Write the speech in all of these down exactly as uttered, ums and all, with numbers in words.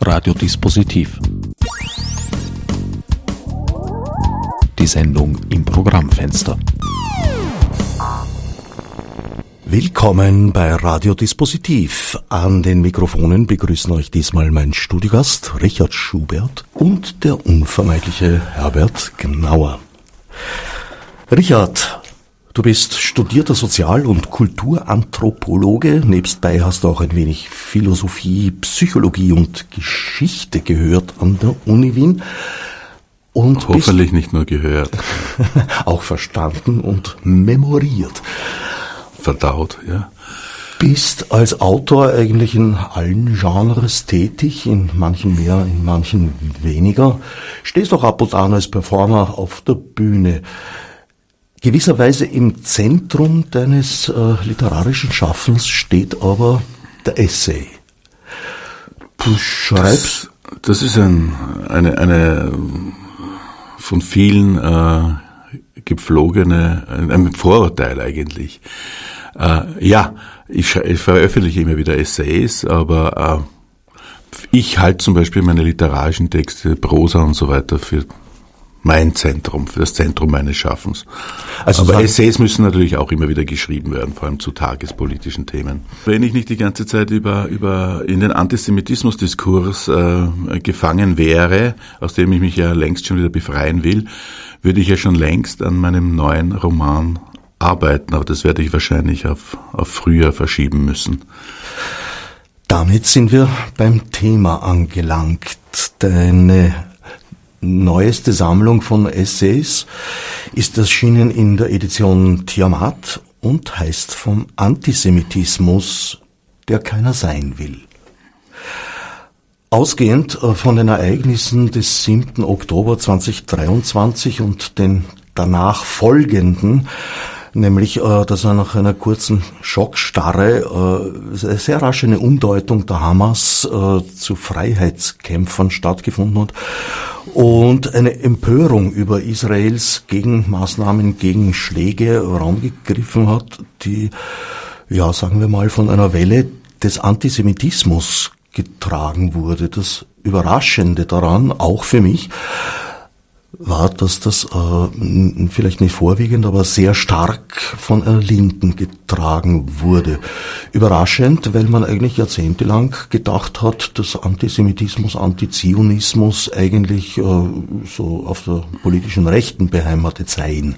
Radiodispositiv. Die Sendung im Programmfenster. Willkommen bei Radiodispositiv. An den Mikrofonen begrüßen euch diesmal mein Studiogast Richard Schubert und der unvermeidliche Herbert Gnauer. Richard, du bist studierter Sozial- und Kulturanthropologe. Nebstbei hast du auch ein wenig Philosophie, Psychologie und Geschichte gehört an der Uni Wien. Und hoffentlich nicht nur gehört. Auch verstanden und memoriert. Verdaut, ja. Bist als Autor eigentlich in allen Genres tätig, in manchen mehr, in manchen weniger. Stehst auch ab und an als Performer auf der Bühne. Gewisserweise im Zentrum deines äh, literarischen Schaffens steht aber der Essay. Du schreibst... Das, das ist ein, eine, eine von vielen äh, gepflogene, ein Vorurteil eigentlich. Äh, ja, ich, ich veröffentliche immer wieder Essays, aber äh, ich halte zum Beispiel meine literarischen Texte, Prosa und so weiter für mein Zentrum, für das Zentrum meines Schaffens. Also aber Essays müssen natürlich auch immer wieder geschrieben werden, vor allem zu tagespolitischen Themen. Wenn ich nicht die ganze Zeit über über in den Antisemitismusdiskurs äh, gefangen wäre, aus dem ich mich ja längst schon wieder befreien will, würde ich ja schon längst an meinem neuen Roman arbeiten, aber das werde ich wahrscheinlich auf, auf früher verschieben müssen. Damit sind wir beim Thema angelangt. Deine neueste Sammlung von Essays ist erschienen in der Edition Tiamat und heißt vom Antisemitismus, der keiner sein will. Ausgehend von den Ereignissen des siebten Oktober zweitausenddreiundzwanzig und den danach folgenden, nämlich, dass er nach einer kurzen Schockstarre äh, sehr rasch eine Umdeutung der Hamas äh, zu Freiheitskämpfern stattgefunden hat und eine Empörung über Israels Gegenmaßnahmen, Gegenschläge Raum gegriffen hat, die, ja, sagen wir mal, von einer Welle des Antisemitismus getragen wurde. Das Überraschende daran, auch für mich, war, dass das äh, vielleicht nicht vorwiegend, aber sehr stark von einer Linken getragen wurde. Überraschend, weil man eigentlich jahrzehntelang gedacht hat, dass Antisemitismus, Antizionismus eigentlich äh, so auf der politischen Rechten beheimatet seien.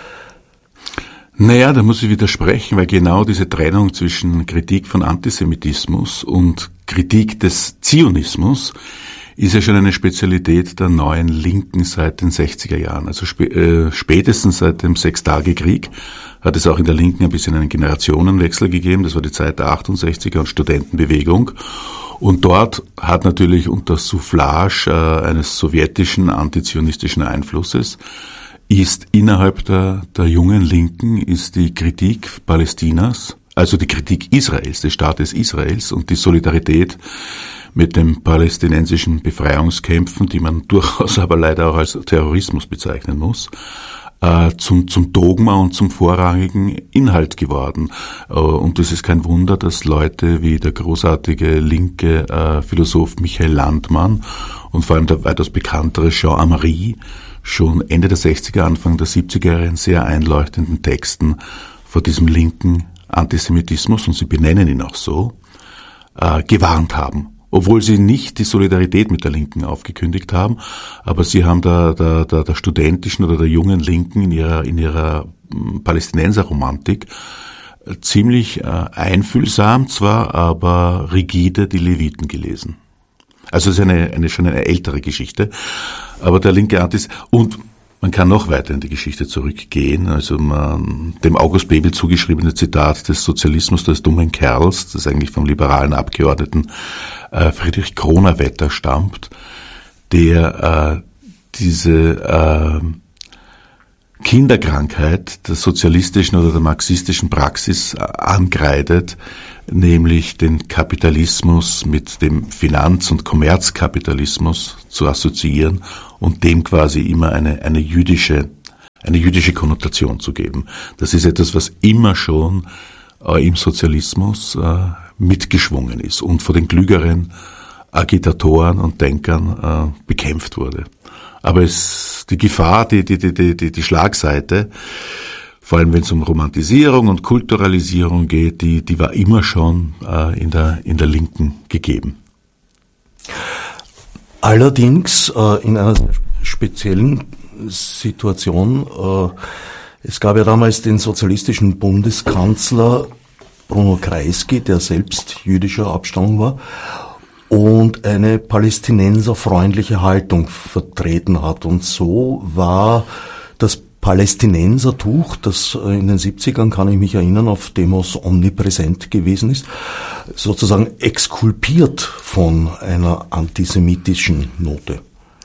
Naja, da muss ich widersprechen, weil genau diese Trennung zwischen Kritik von Antisemitismus und Kritik des Zionismus ist ja schon eine Spezialität der neuen Linken seit den sechziger Jahren. Also sp- äh, spätestens seit dem Sechstagekrieg hat es auch in der Linken ein bisschen einen Generationenwechsel gegeben. Das war die Zeit der achtundsechziger und Studentenbewegung. Und dort hat natürlich unter Soufflage äh, eines sowjetischen antizionistischen Einflusses ist innerhalb der, der jungen Linken ist die Kritik Palästinas, also die Kritik Israels, des Staates Israels und die Solidarität mit den palästinensischen Befreiungskämpfen, die man durchaus aber leider auch als Terrorismus bezeichnen muss, äh, zum, zum Dogma und zum vorrangigen Inhalt geworden. Äh, und es ist kein Wunder, dass Leute wie der großartige linke äh, Philosoph Michael Landmann und vor allem der weitaus bekanntere Jean Amery schon Ende der sechziger, Anfang der siebziger Jahre in sehr einleuchtenden Texten vor diesem linken Antisemitismus, und sie benennen ihn auch so, äh, gewarnt haben. Obwohl sie nicht die Solidarität mit der Linken aufgekündigt haben, aber sie haben der, der, der, der studentischen oder der jungen Linken in ihrer, in ihrer Palästinenserromantik ziemlich äh, einfühlsam zwar, aber rigide die Leviten gelesen. Also es ist eine, eine schon eine ältere Geschichte, aber der linke Antis, und man kann noch weiter in die Geschichte zurückgehen, also man, dem August Bebel zugeschriebene Zitat des Sozialismus des dummen Kerls, das eigentlich vom liberalen Abgeordneten äh, Friedrich Kronawetter stammt, der äh, diese äh, Kinderkrankheit der sozialistischen oder der marxistischen Praxis angreitet, nämlich den Kapitalismus mit dem Finanz- und Kommerzkapitalismus zu assoziieren und dem quasi immer eine, eine jüdische, eine jüdische Konnotation zu geben. Das ist etwas, was immer schon äh, im Sozialismus äh, mitgeschwungen ist und vor den Klügeren Agitatoren und Denkern äh, bekämpft wurde. Aber es, die Gefahr, die, die, die, die, die Schlagseite, vor allem wenn es um Romantisierung und Kulturalisierung geht, die, die war immer schon äh, in der, in der Linken gegeben. Allerdings äh, in einer sehr speziellen Situation. Äh, es gab ja damals den sozialistischen Bundeskanzler Bruno Kreisky, der selbst jüdischer Abstammung war und eine palästinenserfreundliche Haltung vertreten hat. Und so war das Palästinensertuch, das in den siebzigern, kann ich mich erinnern, auf Demos omnipräsent gewesen ist, sozusagen exkulpiert von einer antisemitischen Note.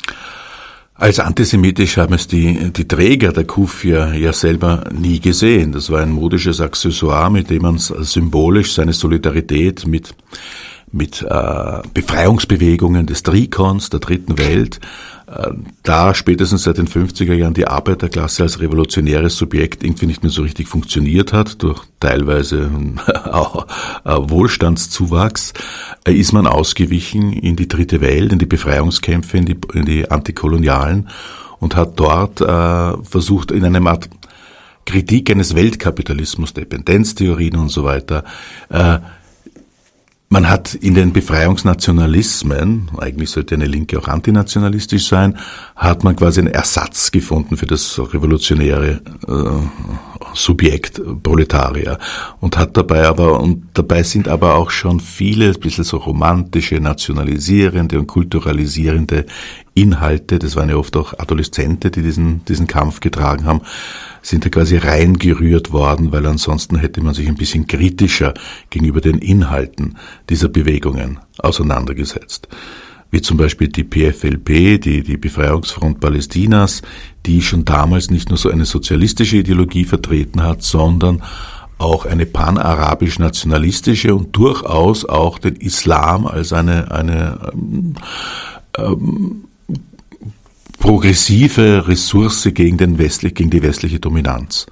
Als antisemitisch haben es die, die Träger der Kufia ja selber nie gesehen. Das war ein modisches Accessoire, mit dem man symbolisch seine Solidarität mit mit äh, Befreiungsbewegungen des Trikons, der dritten Welt, äh, da spätestens seit den fünfziger Jahren die Arbeiterklasse als revolutionäres Subjekt irgendwie nicht mehr so richtig funktioniert hat, durch teilweise auch äh, Wohlstandszuwachs, äh, ist man ausgewichen in die dritte Welt, in die Befreiungskämpfe, in die, in die Antikolonialen und hat dort äh, versucht, in einer Art Kritik eines Weltkapitalismus, Dependenztheorien und so weiter, äh, man hat in den Befreiungsnationalismen, eigentlich sollte eine Linke auch antinationalistisch sein, hat man quasi einen Ersatz gefunden für das revolutionäre äh, Subjekt Proletarier und hat dabei aber, und dabei sind aber auch schon viele ein bisschen so romantische, nationalisierende und kulturalisierende Inhalte, das waren ja oft auch Adoleszente, die diesen, diesen Kampf getragen haben, sind da quasi reingerührt worden, weil ansonsten hätte man sich ein bisschen kritischer gegenüber den Inhalten dieser Bewegungen auseinandergesetzt. Wie zum Beispiel die P F L P, die, die Befreiungsfront Palästinas, die schon damals nicht nur so eine sozialistische Ideologie vertreten hat, sondern auch eine panarabisch-nationalistische und durchaus auch den Islam als eine, eine ähm, ähm, progressive Ressource gegen den westlich, gegen die westliche Dominanz.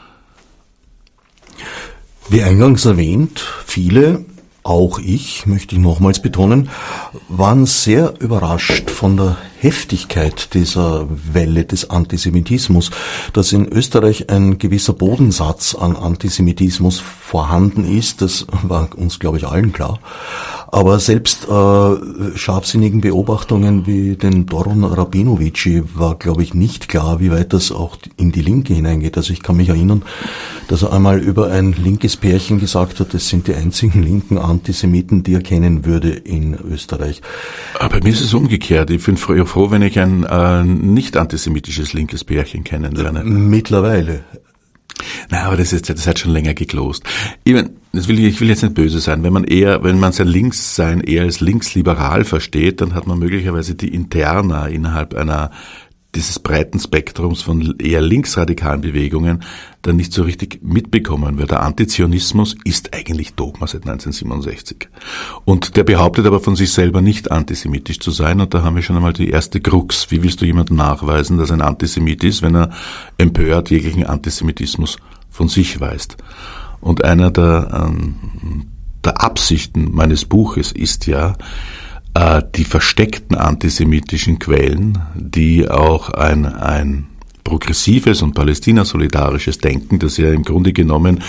Wie eingangs erwähnt, viele, auch ich, möchte ich nochmals betonen, waren sehr überrascht von der Heftigkeit dieser Welle des Antisemitismus, dass in Österreich ein gewisser Bodensatz an Antisemitismus vorhanden ist, das war uns, glaube ich, allen klar. Aber selbst äh, scharfsinnigen Beobachtungen wie den Doron Rabinovici war, glaube ich, nicht klar, wie weit das auch in die Linke hineingeht. Also ich kann mich erinnern, dass er einmal über ein linkes Pärchen gesagt hat, das sind die einzigen linken Antisemiten, die er kennen würde in Österreich. Aber bei mir ist es umgekehrt. Ich bin froh, wenn ich ein äh, nicht antisemitisches linkes Pärchen kennenlerne. Mittlerweile. Na, aber das ist, das hat schon länger geklost. Ich, mein, das will, ich will jetzt nicht böse sein. Wenn man eher, wenn man sein Linkssein eher als linksliberal versteht, dann hat man möglicherweise die Interna innerhalb einer dieses breiten Spektrums von eher linksradikalen Bewegungen dann nicht so richtig mitbekommen, weil der Antizionismus ist eigentlich Dogma seit neunzehnhundertsiebenundsechzig. Und der behauptet aber von sich selber nicht antisemitisch zu sein, und da haben wir schon einmal die erste Krux. Wie willst du jemandem nachweisen, dass er ein Antisemit ist, wenn er empört jeglichen Antisemitismus von sich weist? Und einer der, ähm, der Absichten meines Buches ist ja, die versteckten antisemitischen Quellen, die auch ein, ein progressives und palästinasolidarisches Denken, das ja im Grunde genommen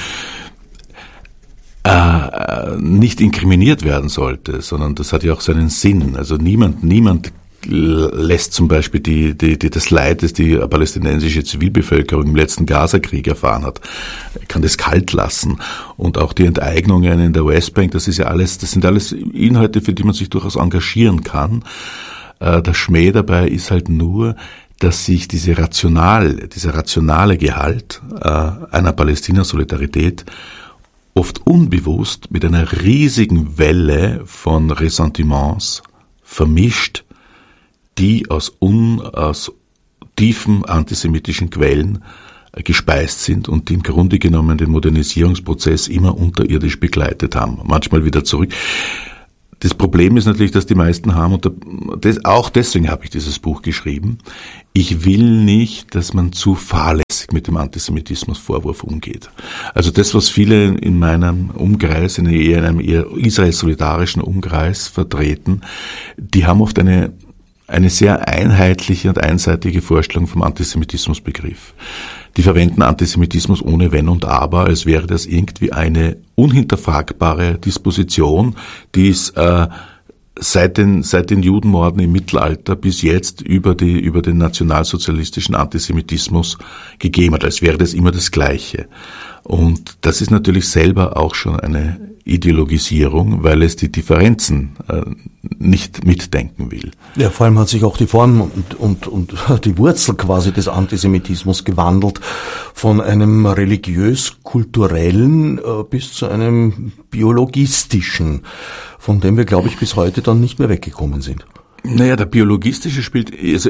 äh, nicht inkriminiert werden sollte, sondern das hat ja auch seinen Sinn. Also niemand, niemand lässt zum Beispiel die, die, die, das Leid, das die palästinensische Zivilbevölkerung im letzten Gaza-Krieg erfahren hat, kann das kalt lassen. Und auch die Enteignungen in der Westbank, das ist ja alles, das sind alles Inhalte, für die man sich durchaus engagieren kann. Der Schmäh dabei ist halt nur, dass sich diese rational, dieser rationale Gehalt einer Palästina-Solidarität oft unbewusst mit einer riesigen Welle von Ressentiments vermischt, die aus, un, aus tiefen antisemitischen Quellen gespeist sind und die im Grunde genommen den Modernisierungsprozess immer unterirdisch begleitet haben, manchmal wieder zurück. Das Problem ist natürlich, dass die meisten haben, und das, auch deswegen habe ich dieses Buch geschrieben, ich will nicht, dass man zu fahrlässig mit dem Antisemitismusvorwurf umgeht. Also das, was viele in meinem Umkreis, in eher einem eher Israel-solidarischen Umkreis vertreten, die haben oft eine eine sehr einheitliche und einseitige Vorstellung vom Antisemitismusbegriff. Die verwenden Antisemitismus ohne Wenn und Aber, als wäre das irgendwie eine unhinterfragbare Disposition, die es äh, seit den seit den Judenmorden im Mittelalter bis jetzt über die über den nationalsozialistischen Antisemitismus gegeben hat, als wäre das immer das Gleiche. Und das ist natürlich selber auch schon eine Ideologisierung, weil es die Differenzen äh, nicht mitdenken will. Ja, vor allem hat sich auch die Form und, und, und die Wurzel quasi des Antisemitismus gewandelt von einem religiös-kulturellen äh, bis zu einem biologistischen, von dem wir, glaube ich, bis heute dann nicht mehr weggekommen sind. Naja, der biologistische spielt, also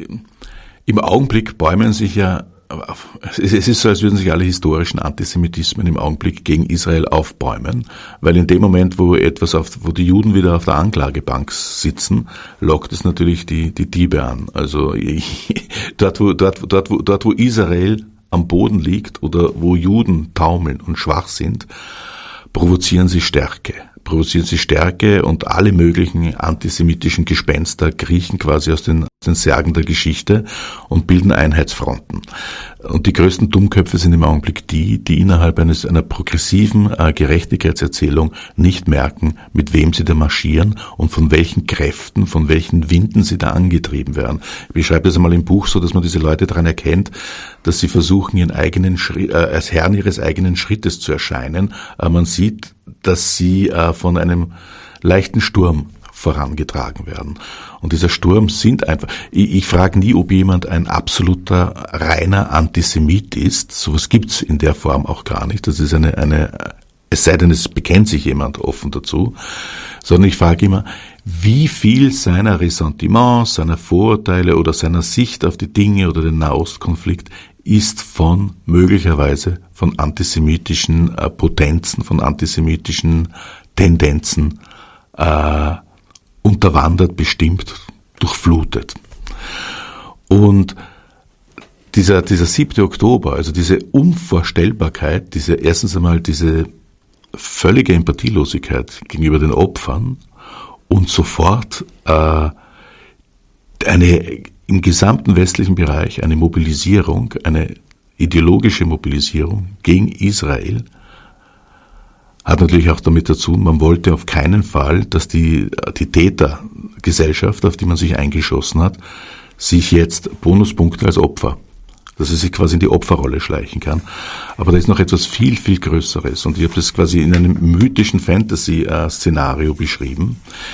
im Augenblick bäumen sich ja, es ist so, als würden sich alle historischen Antisemitismen im Augenblick gegen Israel aufbäumen, weil in dem Moment, wo etwas auf, wo die Juden wieder auf der Anklagebank sitzen, lockt es natürlich die, die Diebe an. Also dort, wo, dort, dort, wo, dort, wo Israel am Boden liegt oder wo Juden taumeln und schwach sind, provozieren sie Stärke. provozieren sie Stärke und alle möglichen antisemitischen Gespenster kriechen quasi aus den, aus den Särgen der Geschichte und bilden Einheitsfronten. Und die größten Dummköpfe sind im Augenblick die, die innerhalb eines einer progressiven äh, Gerechtigkeitserzählung nicht merken, mit wem sie da marschieren und von welchen Kräften, von welchen Winden sie da angetrieben werden. Ich beschreibe das einmal im Buch so, dass man diese Leute daran erkennt, dass sie versuchen, ihren eigenen Schritt, äh, als Herren ihres eigenen Schrittes zu erscheinen. Äh, man sieht, dass sie äh, von einem leichten Sturm vorangetragen werden. Und dieser Sturm sind einfach, ich, ich frage nie, ob jemand ein absoluter, reiner Antisemit ist. Sowas gibt's in der Form auch gar nicht. Das ist eine, eine, es sei denn, es bekennt sich jemand offen dazu. Sondern ich frage immer, wie viel seiner Ressentiments, seiner Vorurteile oder seiner Sicht auf die Dinge oder den Nahostkonflikt ist von möglicherweise von antisemitischen äh, Potenzen, von antisemitischen Tendenzen äh, unterwandert, bestimmt, durchflutet. Und dieser dieser siebte Oktober, also diese Unvorstellbarkeit, diese erstens einmal diese völlige Empathielosigkeit gegenüber den Opfern und sofort äh, eine im gesamten westlichen Bereich eine Mobilisierung, eine ideologische Mobilisierung gegen Israel, hat natürlich auch damit dazu, man wollte auf keinen Fall, dass die, die Tätergesellschaft, auf die man sich eingeschossen hat, sich jetzt Bonuspunkte als Opfer, dass sie sich quasi in die Opferrolle schleichen kann. Aber da ist noch etwas viel, viel Größeres. Und ich habe das quasi in einem mythischen Fantasy-Szenario beschrieben.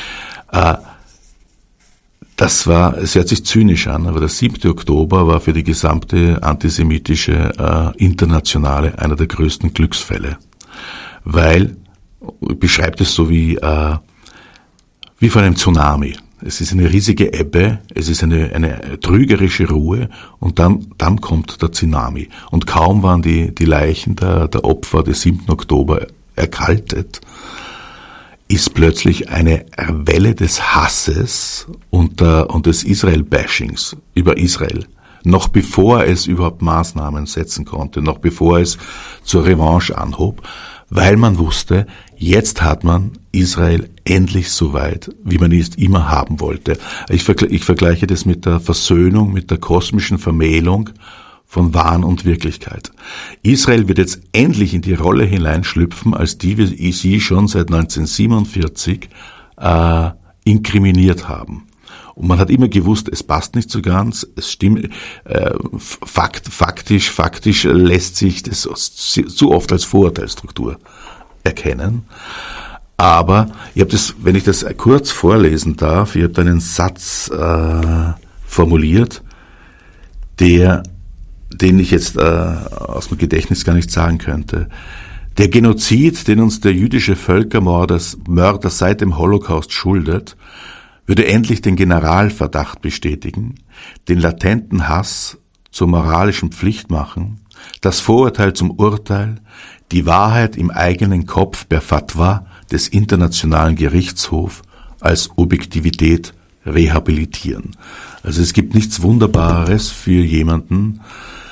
Das war, es hört sich zynisch an, aber der siebte Oktober war für die gesamte antisemitische Internationale einer der größten Glücksfälle. Weil, beschreibt es so wie, äh, wie von einem Tsunami. Es ist eine riesige Ebbe, es ist eine, eine trügerische Ruhe und dann, dann kommt der Tsunami. Und kaum waren die, die Leichen der, der Opfer des siebten Oktober erkaltet, ist plötzlich eine Welle des Hasses und, der, und des Israel-Bashings über Israel. Noch bevor es überhaupt Maßnahmen setzen konnte, noch bevor es zur Revanche anhob, weil man wusste, jetzt hat man Israel endlich so weit, wie man es immer haben wollte. Ich, vergle- ich vergleiche das mit der Versöhnung, mit der kosmischen Vermählung von Wahn und Wirklichkeit. Israel wird jetzt endlich in die Rolle hineinschlüpfen, als die wir sie schon seit neunzehnhundertsiebenundvierzig äh, inkriminiert haben. Und man hat immer gewusst, es passt nicht so ganz, es stimmt, äh, fakt, faktisch, faktisch lässt sich das zu oft als Vorurteilsstruktur erkennen. Aber ich habe das, wenn ich das kurz vorlesen darf, ich habe da einen Satz äh, formuliert, der, den ich jetzt äh, aus dem Gedächtnis gar nicht sagen könnte. Der Genozid, den uns der jüdische Völkermörder Mörder seit dem Holocaust schuldet, würde endlich den Generalverdacht bestätigen, den latenten Hass zur moralischen Pflicht machen, das Vorurteil zum Urteil, die Wahrheit im eigenen Kopf per Fatwa des Internationalen Gerichtshofs als Objektivität rehabilitieren. Also es gibt nichts Wunderbares für jemanden,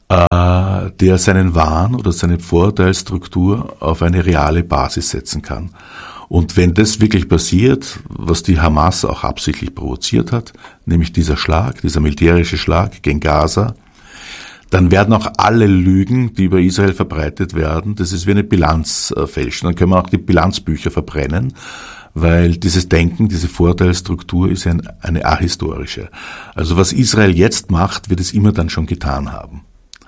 äh, der seinen Wahn oder seine Vorurteilsstruktur auf eine reale Basis setzen kann. Und wenn das wirklich passiert, was die Hamas auch absichtlich provoziert hat, nämlich dieser Schlag, dieser militärische Schlag gegen Gaza, dann werden auch alle Lügen, die über Israel verbreitet werden, das ist wie eine Bilanz äh, fälschen. Dann können wir auch die Bilanzbücher verbrennen, weil dieses Denken, diese Vorurteilsstruktur ist ein, eine ahistorische. Also was Israel jetzt macht, wird es immer dann schon getan haben.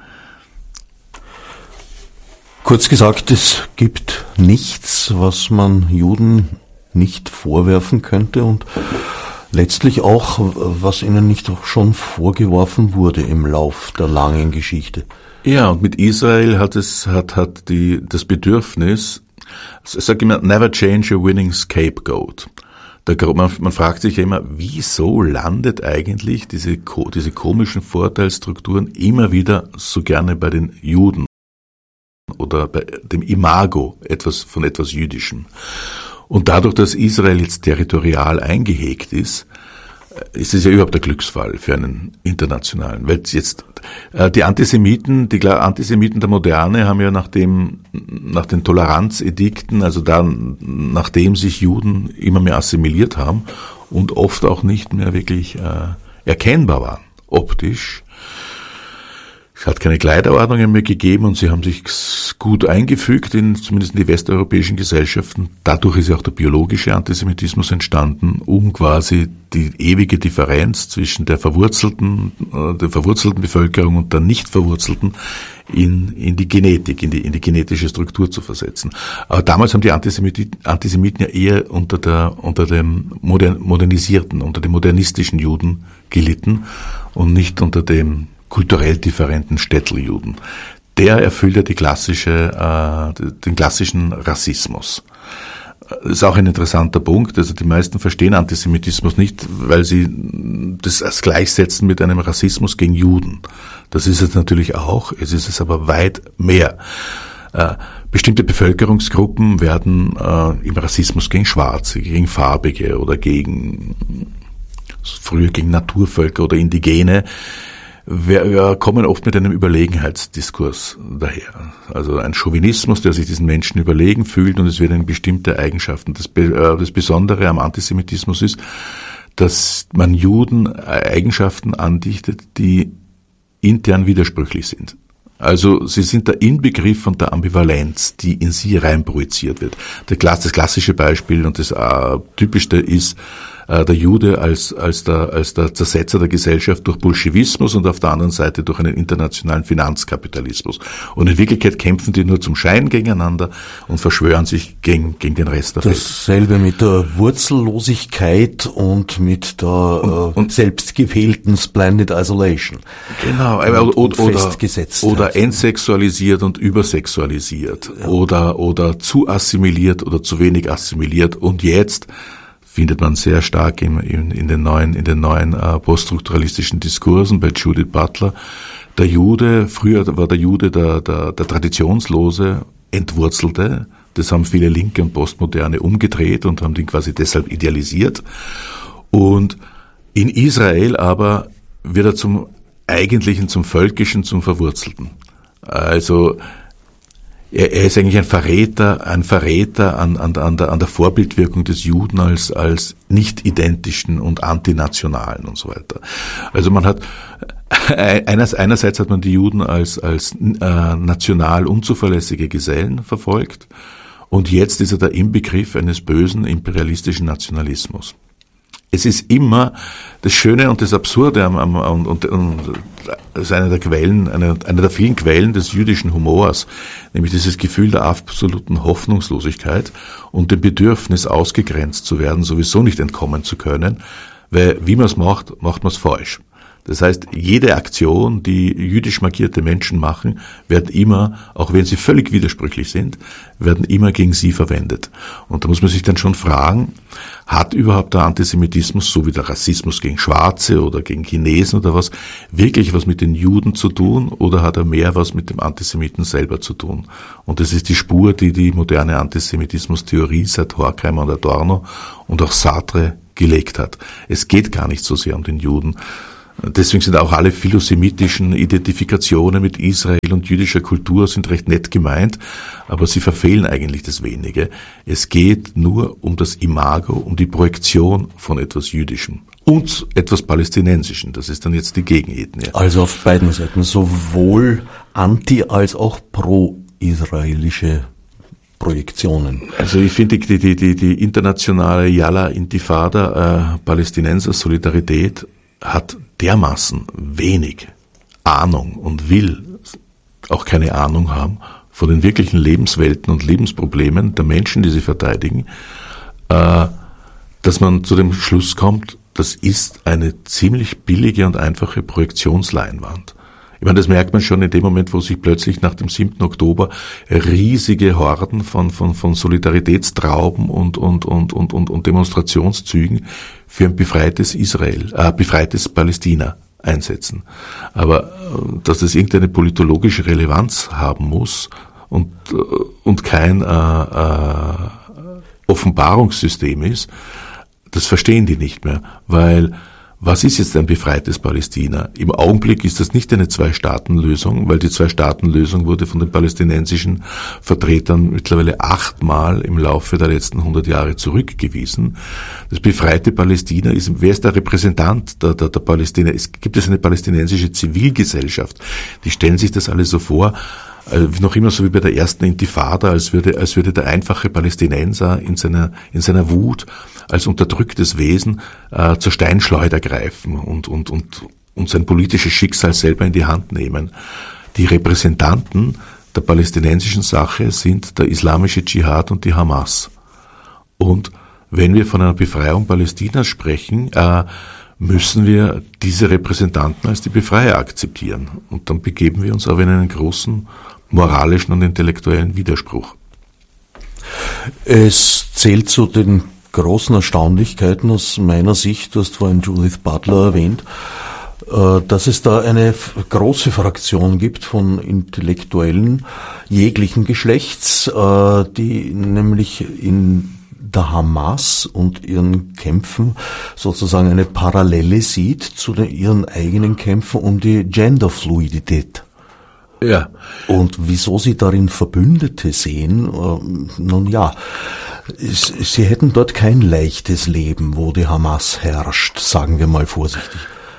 Kurz gesagt, es gibt nichts, was man Juden nicht vorwerfen könnte und letztlich auch, was ihnen nicht auch schon vorgeworfen wurde im Lauf der langen Geschichte. Ja, und mit Israel hat es hat hat die das Bedürfnis, ich sage immer, never change a winning scapegoat. Da, man, man fragt sich ja immer, wieso landet eigentlich diese diese komischen Vorteilsstrukturen immer wieder so gerne bei den Juden oder bei dem Imago etwas von etwas Jüdischem. Und dadurch, dass Israel jetzt territorial eingehegt ist, ist es ja überhaupt der Glücksfall für einen internationalen. Weil jetzt äh, die Antisemiten, die Antisemiten der Moderne haben ja nach dem, nach den Toleranzedikten, also dann, nachdem sich Juden immer mehr assimiliert haben und oft auch nicht mehr wirklich äh, erkennbar waren, optisch. Es hat keine Kleiderordnungen mehr gegeben und sie haben sich gut eingefügt, in, zumindest in die westeuropäischen Gesellschaften. Dadurch ist ja auch der biologische Antisemitismus entstanden, um quasi die ewige Differenz zwischen der verwurzelten, äh, der verwurzelten Bevölkerung und der nicht verwurzelten in, in die Genetik, in die, in die genetische Struktur zu versetzen. Aber damals haben die Antisemiten, Antisemiten ja eher unter der, unter dem modern, modernisierten, unter dem modernistischen Juden gelitten und nicht unter dem kulturell differenten Städteljuden. Der erfüllt ja die klassische, äh, den klassischen Rassismus. Das ist auch ein interessanter Punkt. Also die meisten verstehen Antisemitismus nicht, weil sie das als gleichsetzen mit einem Rassismus gegen Juden. Das ist es natürlich auch. Es ist es aber weit mehr. Äh, bestimmte Bevölkerungsgruppen werden äh, im Rassismus gegen Schwarze, gegen Farbige oder gegen früher gegen Naturvölker oder Indigene. Wir kommen oft mit einem Überlegenheitsdiskurs daher. Also ein Chauvinismus, der sich diesen Menschen überlegen fühlt und es werden bestimmte Eigenschaften. Das, das Besondere am Antisemitismus ist, dass man Juden Eigenschaften andichtet, die intern widersprüchlich sind. Also sie sind der Inbegriff von der Ambivalenz, die in sie reinprojiziert wird. Das klassische Beispiel und das typischste ist der Jude als, als, der, als der Zersetzer der Gesellschaft durch Bolschewismus und auf der anderen Seite durch einen internationalen Finanzkapitalismus. Und in Wirklichkeit kämpfen die nur zum Schein gegeneinander und verschwören sich gegen, gegen den Rest der Welt. Dasselbe mit der Wurzellosigkeit und mit der und, und selbstgewählten Splendid Isolation. Genau, und, und oder, festgesetzt oder hat. entsexualisiert und übersexualisiert ja. oder, oder zu assimiliert oder zu wenig assimiliert und jetzt findet man sehr stark in, in, in den neuen, in den neuen äh, poststrukturalistischen Diskursen bei Judith Butler. Der Jude, früher war der Jude der, der, der traditionslose, entwurzelte. Das haben viele Linke und Postmoderne umgedreht und haben den quasi deshalb idealisiert. Und in Israel aber wird er zum Eigentlichen, zum Völkischen, zum Verwurzelten. Also Er, er ist eigentlich ein Verräter, ein Verräter an, an, an, der, an der Vorbildwirkung des Juden als, als nicht identischen und antinationalen und so weiter. Also man hat, eines, einerseits hat man die Juden als, als äh, national unzuverlässige Gesellen verfolgt und jetzt ist er der Inbegriff eines bösen imperialistischen Nationalismus. Es ist immer das Schöne und das Absurde am, am, und, und, und das ist eine der Quellen, eine, eine der vielen Quellen des jüdischen Humors, nämlich dieses Gefühl der absoluten Hoffnungslosigkeit und dem Bedürfnis, ausgegrenzt zu werden, sowieso nicht entkommen zu können, weil wie man es macht, macht man es falsch. Das heißt, jede Aktion, die jüdisch markierte Menschen machen, werden immer, auch wenn sie völlig widersprüchlich sind, werden immer gegen sie verwendet. Und da muss man sich dann schon fragen, hat überhaupt der Antisemitismus, so wie der Rassismus gegen Schwarze oder gegen Chinesen oder was, wirklich was mit den Juden zu tun oder hat er mehr was mit dem Antisemiten selber zu tun? Und das ist die Spur, die die moderne Antisemitismus-Theorie seit Horkheimer und Adorno und auch Sartre gelegt hat. Es geht gar nicht so sehr um den Juden, Deswegen sind auch alle philosemitischen Identifikationen mit Israel und jüdischer Kultur sind recht nett gemeint, aber sie verfehlen eigentlich das Wenige. Es geht nur um das Imago, um die Projektion von etwas Jüdischem und etwas Palästinensischem. Das ist dann jetzt die Gegenethnie. Also auf beiden Seiten, sowohl anti- als auch pro-israelische Projektionen. Also ich finde die, die, die, die internationale Yalla Intifada, äh, Palästinenser Solidarität hat dermaßen wenig Ahnung und will auch keine Ahnung haben von den wirklichen Lebenswelten und Lebensproblemen der Menschen, die sie verteidigen, äh, dass man zu dem Schluss kommt, das ist eine ziemlich billige und einfache Projektionsleinwand. Ich meine, das merkt man schon in dem Moment, wo sich plötzlich nach dem siebten Oktober riesige Horden von, von, von Solidaritätstrauben und, und, und, und, und, und Demonstrationszügen für ein befreites Israel, äh, befreites Palästina einsetzen. Aber, dass das irgendeine politologische Relevanz haben muss und, und kein, äh, äh, Offenbarungssystem ist, das verstehen die nicht mehr, weil was ist jetzt ein befreites Palästina? Im Augenblick ist das nicht eine Zwei-Staaten-Lösung, weil die Zwei-Staaten-Lösung wurde von den palästinensischen Vertretern mittlerweile achtmal im Laufe der letzten hundert Jahre zurückgewiesen. Das befreite Palästina ist, wer ist der Repräsentant der, der, der Palästina? Es gibt es eine palästinensische Zivilgesellschaft. Die stellen sich das alle so vor, äh, noch immer so wie bei der ersten Intifada, als würde, als würde der einfache Palästinenser in seiner, in seiner Wut als unterdrücktes Wesen äh, zur Steinschleuder greifen und, und, und, und sein politisches Schicksal selber in die Hand nehmen. Die Repräsentanten der palästinensischen Sache sind der islamische Dschihad und die Hamas. Und wenn wir von einer Befreiung Palästinas sprechen, äh, müssen wir diese Repräsentanten als die Befreier akzeptieren. Und dann begeben wir uns aber in einen großen moralischen und intellektuellen Widerspruch. Es zählt zu den großen Erstaunlichkeiten aus meiner Sicht, du hast vorhin Judith Butler erwähnt, dass es da eine große Fraktion gibt von Intellektuellen jeglichen Geschlechts, die nämlich in der Hamas und ihren Kämpfen sozusagen eine Parallele sieht zu den, ihren eigenen Kämpfen um die Genderfluidität. Ja. Und wieso sie darin Verbündete sehen, nun ja, sie hätten dort kein leichtes Leben, wo die Hamas herrscht, sagen wir mal vorsichtig.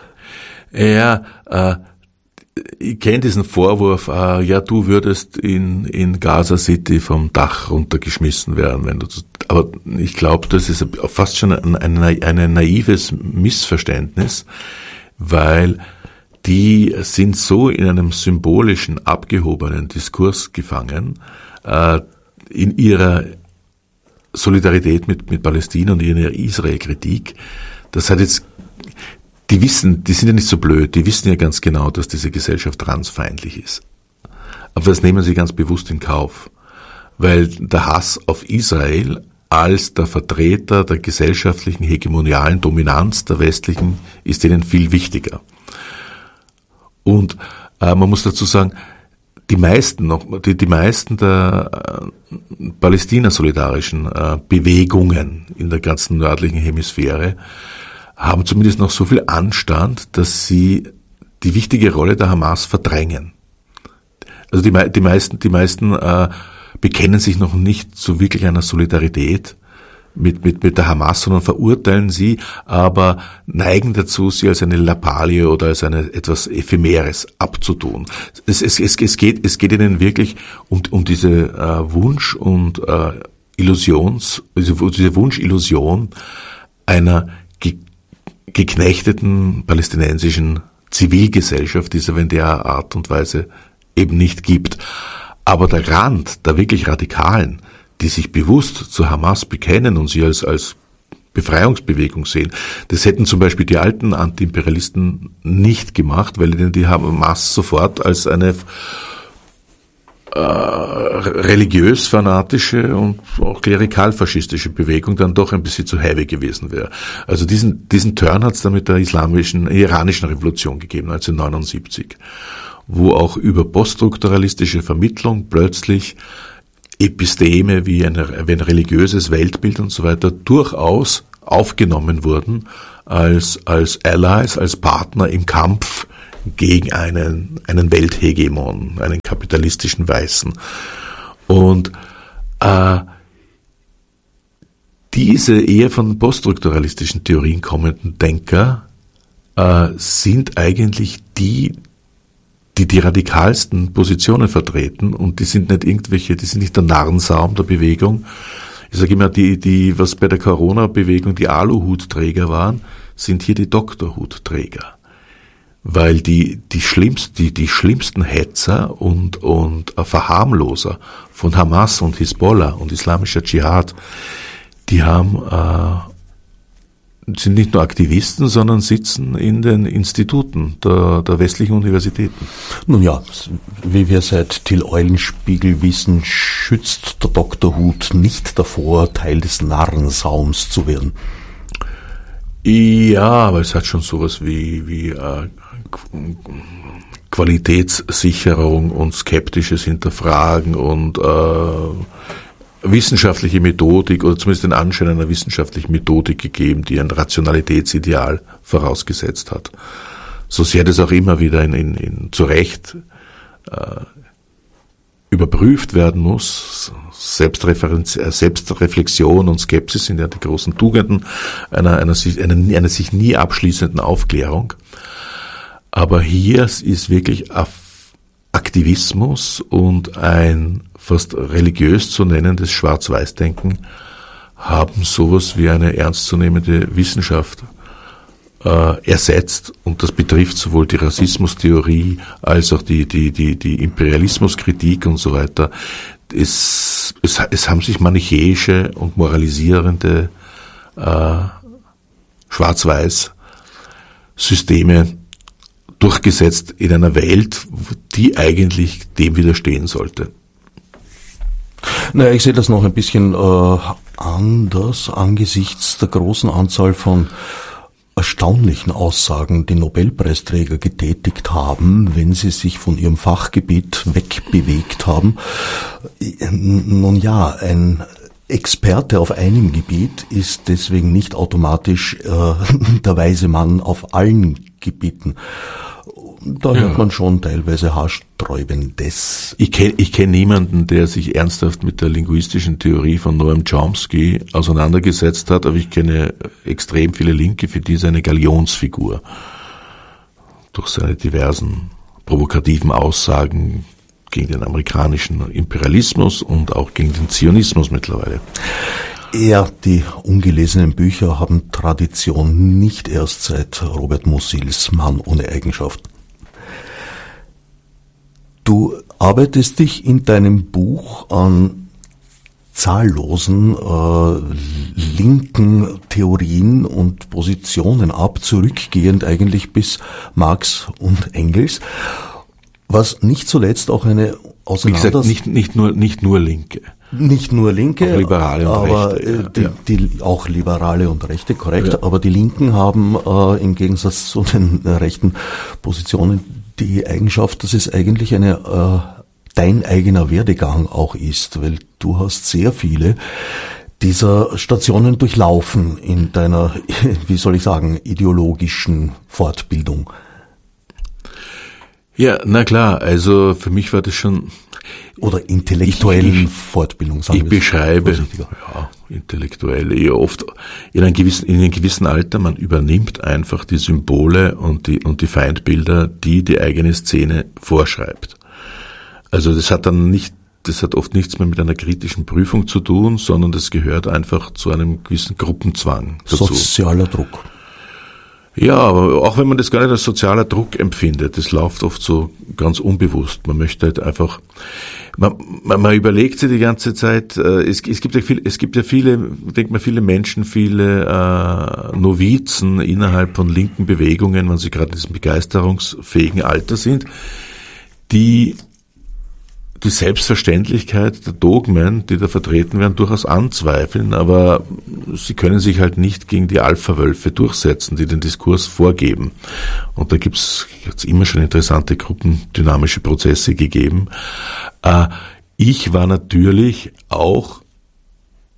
Ja, äh, ich kenne diesen Vorwurf, äh, ja, du würdest in, in Gaza City vom Dach runtergeschmissen werden, wenn du, aber ich glaube, das ist fast schon ein, ein, ein naives Missverständnis, weil die sind so in einem symbolischen, abgehobenen Diskurs gefangen, äh, in ihrer Solidarität mit, mit Palästina und in ihrer Israel-Kritik. Das hat jetzt, die wissen, die sind ja nicht so blöd, die wissen ja ganz genau, dass diese Gesellschaft transfeindlich ist. Aber das nehmen sie ganz bewusst in Kauf, weil der Hass auf Israel als der Vertreter der gesellschaftlichen hegemonialen Dominanz der westlichen ist ihnen viel wichtiger. Und äh, man muss dazu sagen, die meisten noch, die, die meisten der äh, Palästina-solidarischen äh, Bewegungen in der ganzen nördlichen Hemisphäre haben zumindest noch so viel Anstand, dass sie die wichtige Rolle der Hamas verdrängen. Also die, die meisten, die meisten äh, bekennen sich noch nicht zu wirklich einer Solidarität mit, mit, mit der Hamas, sondern verurteilen sie, aber neigen dazu, sie als eine Lappalie oder als eine etwas Ephemeres abzutun. Es, es, es, es geht, es geht ihnen wirklich um, um diese äh, Wunsch und äh, Illusions, diese, diese Wunschillusion einer ge, geknechteten palästinensischen Zivilgesellschaft, die es aber in der Art und Weise eben nicht gibt. Aber der Rand der wirklich Radikalen, die sich bewusst zur Hamas bekennen und sie als, als Befreiungsbewegung sehen, das hätten zum Beispiel die alten Antiimperialisten nicht gemacht, weil ihnen die Hamas sofort als eine äh, religiös-fanatische und auch klerikal-faschistische Bewegung dann doch ein bisschen zu heavy gewesen wäre. Also diesen, diesen Turn hat es dann mit der islamischen, iranischen Revolution gegeben, neunzehnhundertneunundsiebzig, wo auch über poststrukturalistische Vermittlung plötzlich Episteme wie ein, wie ein religiöses Weltbild und so weiter durchaus aufgenommen wurden als, als Allies, als Partner im Kampf gegen einen, einen Welthegemon, einen kapitalistischen Weißen. Und äh, diese eher von poststrukturalistischen Theorien kommenden Denker äh, sind eigentlich die, die die radikalsten Positionen vertreten, und die sind nicht irgendwelche, die sind nicht der Narrensaum der Bewegung. Ich sage immer, die, die, was bei der Corona-Bewegung die Aluhutträger waren, sind hier die Doktorhutträger. Weil die, die schlimmsten, die, die schlimmsten Hetzer und, und Verharmloser von Hamas und Hisbollah und islamischer Dschihad, die haben, äh, sind nicht nur Aktivisten, sondern sitzen in den Instituten der, der westlichen Universitäten. Nun ja, wie wir seit Till Eulenspiegel wissen, schützt der Doktorhut nicht davor, Teil des Narrensaums zu werden. Ja, aber es hat schon sowas wie, wie äh, Qualitätssicherung und skeptisches Hinterfragen und äh, wissenschaftliche Methodik oder zumindest den Anschein einer wissenschaftlichen Methodik gegeben, die ein Rationalitätsideal vorausgesetzt hat. So sehr das auch immer wieder in, in, in zu Recht äh, überprüft werden muss. Selbstreferenz, äh, Selbstreflexion und Skepsis sind ja die großen Tugenden einer, einer, einer, einer sich nie abschließenden Aufklärung. Aber hier ist wirklich Aktivismus und ein fast religiös zu nennendes Schwarz-Weiß-Denken haben sowas wie eine ernstzunehmende Wissenschaft äh, ersetzt, und das betrifft sowohl die Rassismustheorie als auch die die die die Imperialismuskritik und so weiter. Es es, es haben sich manichäische und moralisierende äh, Schwarz-Weiß-Systeme durchgesetzt in einer Welt, die eigentlich dem widerstehen sollte. Naja, ich sehe das noch ein bisschen äh, anders angesichts der großen Anzahl von erstaunlichen Aussagen, die Nobelpreisträger getätigt haben, wenn sie sich von ihrem Fachgebiet wegbewegt haben. Nun ja, ein Experte auf einem Gebiet ist deswegen nicht automatisch äh, der weise Mann auf allen Gebieten. Da hört ja. man schon teilweise Haarsträubendes. Ich kenne ich kenn niemanden, der sich ernsthaft mit der linguistischen Theorie von Noam Chomsky auseinandergesetzt hat, aber ich kenne extrem viele Linke, für die ist eine Galionsfigur. Durch seine diversen provokativen Aussagen gegen den amerikanischen Imperialismus und auch gegen den Zionismus mittlerweile. Ja, die ungelesenen Bücher haben Tradition, nicht erst seit Robert Mussils Mann ohne Eigenschaften. Du arbeitest dich in deinem Buch an zahllosen äh, linken Theorien und Positionen ab, zurückgehend eigentlich bis Marx und Engels, was nicht zuletzt auch eine Auseinandersetzung... Wie gesagt, nicht, nicht nur, nicht nur Linke. Nicht nur Linke, auch Liberale und aber Rechte, die, ja. die, auch Liberale und Rechte, korrekt. Ja. Aber die Linken haben äh, im Gegensatz zu den äh, rechten Positionen die Eigenschaft, dass es eigentlich eine äh, dein eigener Werdegang auch ist, weil du hast sehr viele dieser Stationen durchlaufen in deiner, wie soll ich sagen, ideologischen Fortbildung. Ja, na klar, also für mich war das schon... Oder intellektuellen ich, ich, Fortbildung, sagen ich wir beschreibe, ja, intellektuell, eher oft, in einem gewissen, in einem gewissen Alter, man übernimmt einfach die Symbole und die, und die Feindbilder, die die eigene Szene vorschreibt. Also das hat dann nicht, das hat oft nichts mehr mit einer kritischen Prüfung zu tun, sondern das gehört einfach zu einem gewissen Gruppenzwang dazu. Sozialer Druck. Ja, aber auch wenn man das gar nicht als sozialer Druck empfindet, das läuft oft so ganz unbewusst. Man möchte halt einfach, man, man, man überlegt sich die ganze Zeit, äh, es, es gibt ja viel, es gibt ja viele, denkt man, viele Menschen, viele äh, Novizen innerhalb von linken Bewegungen, wenn sie gerade in diesem begeisterungsfähigen Alter sind, die die Selbstverständlichkeit der Dogmen, die da vertreten werden, durchaus anzweifeln, aber sie können sich halt nicht gegen die Alpha-Wölfe durchsetzen, die den Diskurs vorgeben. Und da gibt's hat's immer schon interessante gruppendynamische Prozesse gegeben. Äh, ich war natürlich auch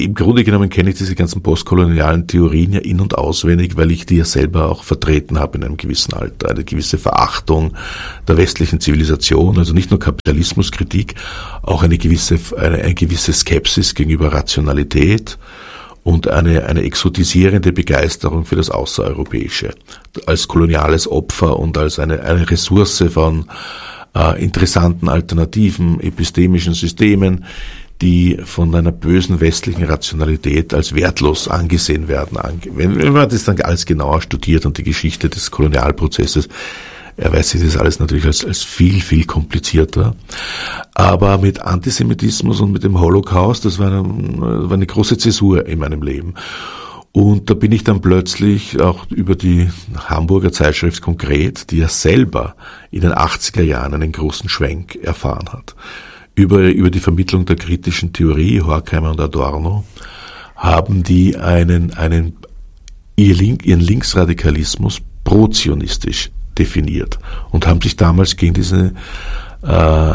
im Grunde genommen kenne ich diese ganzen postkolonialen Theorien ja in- und auswendig, weil ich die ja selber auch vertreten habe in einem gewissen Alter. Eine gewisse Verachtung der westlichen Zivilisation, also nicht nur Kapitalismuskritik, auch eine gewisse, eine, eine gewisse Skepsis gegenüber Rationalität und eine, eine exotisierende Begeisterung für das Außereuropäische. Als koloniales Opfer und als eine, eine Ressource von äh, interessanten, alternativen, epistemischen Systemen, die von einer bösen westlichen Rationalität als wertlos angesehen werden. Wenn, wenn man das dann alles genauer studiert und die Geschichte des Kolonialprozesses, erweist sich das alles natürlich als, als viel, viel komplizierter. Aber mit Antisemitismus und mit dem Holocaust, das war eine, war eine große Zäsur in meinem Leben. Und da bin ich dann plötzlich auch über die Hamburger Zeitschrift Konkret, die ja selber in den achtziger Jahren einen großen Schwenk erfahren hat, Über, über die Vermittlung der kritischen Theorie, Horkheimer und Adorno, haben die einen, einen, ihr Link, ihren Linksradikalismus prozionistisch definiert und haben sich damals gegen diese äh,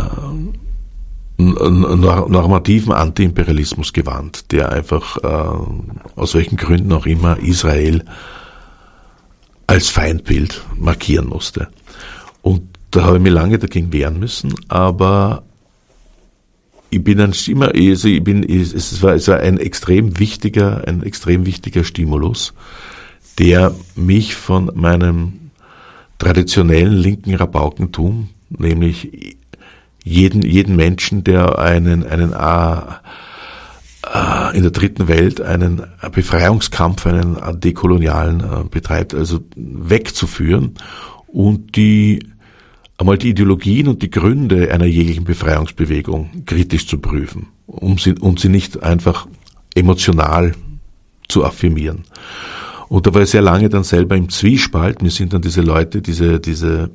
normativen Antiimperialismus gewandt, der einfach äh, aus welchen Gründen auch immer Israel als Feindbild markieren musste. Und da habe ich mich lange dagegen wehren müssen, aber ich bin dann immer, also ich bin, es war, es war ein extrem wichtiger, ein extrem wichtiger Stimulus, der mich von meinem traditionellen linken Rabaukentum, nämlich jeden, jeden Menschen, der einen, einen, äh, in der dritten Welt einen Befreiungskampf, einen dekolonialen äh, betreibt, also wegzuführen und die einmal die Ideologien und die Gründe einer jeglichen Befreiungsbewegung kritisch zu prüfen, um sie, um sie nicht einfach emotional zu affirmieren. Und da war ich sehr lange dann selber im Zwiespalt. Mir sind dann diese Leute, diese, diese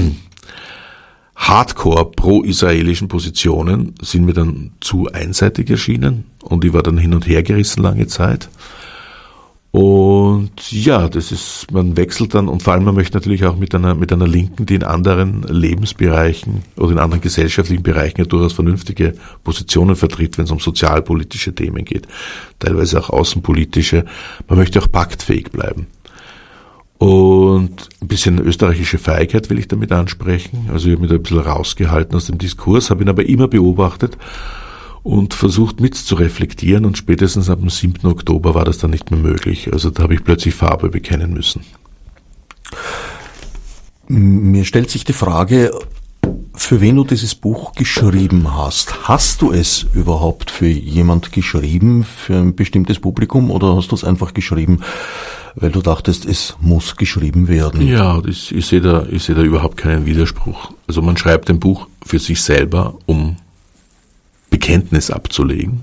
hardcore pro-israelischen Positionen sind mir dann zu einseitig erschienen und ich war dann hin und her gerissen lange Zeit. Und ja, das ist, man wechselt dann und vor allem man möchte natürlich auch mit einer, mit einer Linken, die in anderen Lebensbereichen oder in anderen gesellschaftlichen Bereichen ja durchaus vernünftige Positionen vertritt, wenn es um sozialpolitische Themen geht, teilweise auch außenpolitische. Man möchte auch paktfähig bleiben. Und ein bisschen österreichische Feigheit will ich damit ansprechen. Also ich habe mich da ein bisschen rausgehalten aus dem Diskurs, habe ihn aber immer beobachtet und versucht mitzureflektieren und spätestens ab dem siebten Oktober war das dann nicht mehr möglich. Also da habe ich plötzlich Farbe bekennen müssen. Mir stellt sich die Frage, für wen du dieses Buch geschrieben hast. Hast du es überhaupt für jemand geschrieben, für ein bestimmtes Publikum, oder hast du es einfach geschrieben, weil du dachtest, es muss geschrieben werden? Ja, das, ich sehe da, ich sehe da überhaupt keinen Widerspruch. Also man schreibt ein Buch für sich selber, um Bekenntnis abzulegen,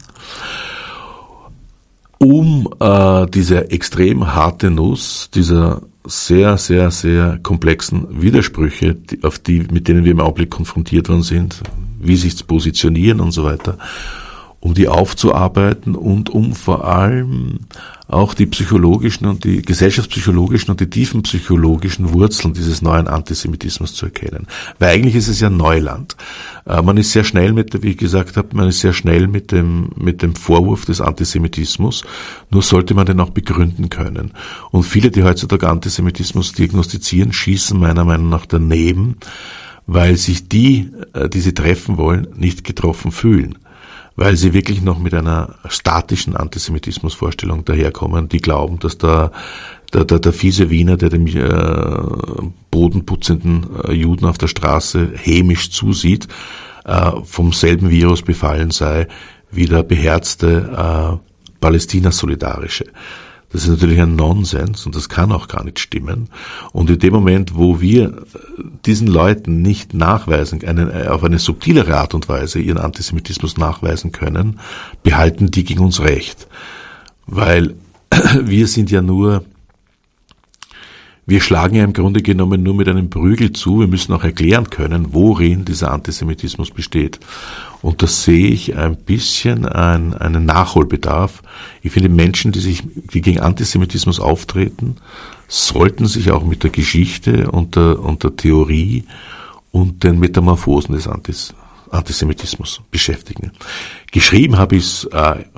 um äh, diese extrem harte Nuss, dieser sehr, sehr, sehr komplexen Widersprüche, die, auf die, mit denen wir im Augenblick konfrontiert worden sind, wie sich zu positionieren und so weiter, um die aufzuarbeiten und um vor allem auch die psychologischen und die gesellschaftspsychologischen und die tiefenpsychologischen Wurzeln dieses neuen Antisemitismus zu erkennen. Weil eigentlich ist es ja Neuland. Äh, man ist sehr schnell mit, wie ich gesagt habe, man ist sehr schnell mit dem, mit dem Vorwurf des Antisemitismus, nur sollte man den auch begründen können. Und viele, die heutzutage Antisemitismus diagnostizieren, schießen meiner Meinung nach daneben, weil sich die, die sie treffen wollen, nicht getroffen fühlen. Weil sie wirklich noch mit einer statischen Antisemitismusvorstellung daherkommen, die glauben, dass da der, der, der fiese Wiener, der dem äh, bodenputzenden äh, Juden auf der Straße hämisch zusieht, äh, vom selben Virus befallen sei wie der beherzte äh, Palästina-Solidarische. Das ist natürlich ein Nonsens und das kann auch gar nicht stimmen. Und in dem Moment, wo wir diesen Leuten nicht nachweisen, eine, auf eine subtilere Art und Weise ihren Antisemitismus nachweisen können, behalten die gegen uns Recht. Weil wir sind ja nur, wir schlagen ja im Grunde genommen nur mit einem Prügel zu. Wir müssen auch erklären können, worin dieser Antisemitismus besteht. Und da sehe ich ein bisschen ein, einen Nachholbedarf. Ich finde, Menschen, die sich, die gegen Antisemitismus auftreten, sollten sich auch mit der Geschichte und der, und der Theorie und den Metamorphosen des Antis, Antisemitismus beschäftigen. Geschrieben habe ich es äh,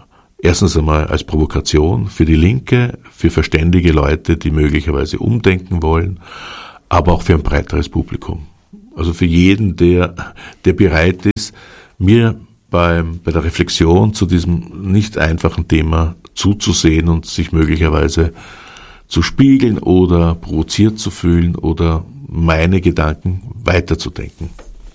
Erstens einmal als Provokation für die Linke, für verständige Leute, die möglicherweise umdenken wollen, aber auch für ein breiteres Publikum. Also für jeden, der, der bereit ist, mir beim, bei der Reflexion zu diesem nicht einfachen Thema zuzusehen und sich möglicherweise zu spiegeln oder provoziert zu fühlen oder meine Gedanken weiterzudenken.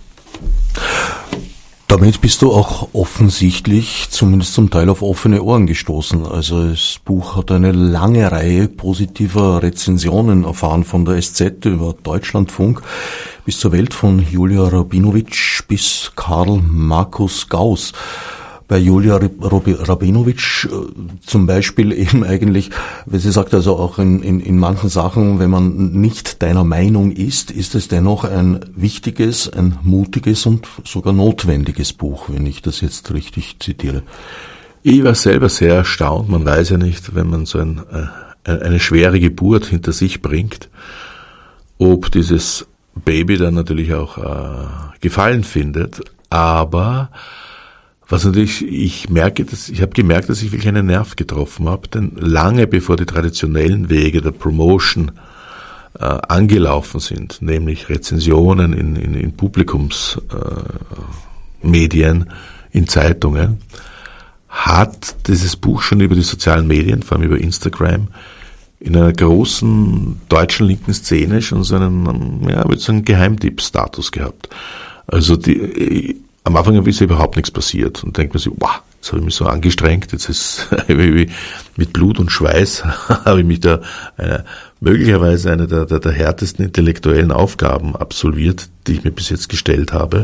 Damit bist du auch offensichtlich, zumindest zum Teil, auf offene Ohren gestoßen. Also das Buch hat eine lange Reihe positiver Rezensionen erfahren, von der S Z über Deutschlandfunk bis zur Welt, von Julia Rabinowitsch bis Karl Markus Gauss. Bei Julia Rabinowitsch äh, zum Beispiel eben eigentlich, wie sie sagt, also auch in, in, in manchen Sachen, wenn man nicht deiner Meinung ist, ist es dennoch ein wichtiges, ein mutiges und sogar notwendiges Buch, wenn ich das jetzt richtig zitiere. Ich war selber sehr erstaunt. Man weiß ja nicht, wenn man so ein, äh, eine schwere Geburt hinter sich bringt, ob dieses Baby dann natürlich auch äh, Gefallen findet, aber was natürlich, ich merke, dass, ich habe gemerkt, dass ich wirklich einen Nerv getroffen habe, denn lange bevor die traditionellen Wege der Promotion äh, angelaufen sind, nämlich Rezensionen in, in, in Publikumsmedien, äh, in Zeitungen, hat dieses Buch schon über die sozialen Medien, vor allem über Instagram, in einer großen deutschen linken Szene schon so einen, ja, so einen Geheimtipp-Status gehabt. Also die, am Anfang ist ja überhaupt nichts passiert und denkt man sich, wow, jetzt habe ich mich so angestrengt, jetzt ist mit Blut und Schweiß habe ich mich da äh, möglicherweise eine der, der, der härtesten intellektuellen Aufgaben absolviert, die ich mir bis jetzt gestellt habe.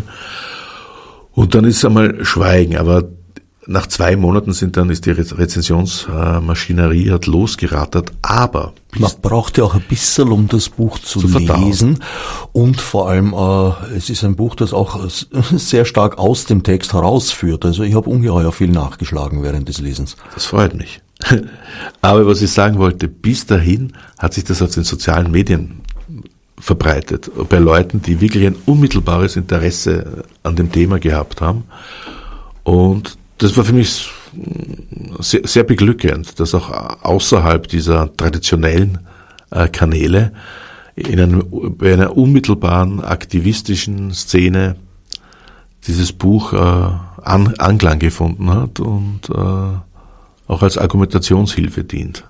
Und dann ist einmal Schweigen, aber nach zwei Monaten sind dann ist die Rezensionsmaschinerie hat losgerattert, aber man braucht ja auch ein bisschen, um das Buch zu, zu lesen, und vor allem äh, es ist ein Buch, das auch sehr stark aus dem Text herausführt. Also ich habe ungeheuer viel nachgeschlagen während des Lesens. Das freut mich. Aber was ich sagen wollte, bis dahin hat sich das auf den sozialen Medien verbreitet, bei Leuten, die wirklich ein unmittelbares Interesse an dem Thema gehabt haben, und das war für mich sehr, sehr beglückend, dass auch außerhalb dieser traditionellen äh, Kanäle in einem, bei einer unmittelbaren aktivistischen Szene dieses Buch äh, an, Anklang gefunden hat und äh, auch als Argumentationshilfe dient.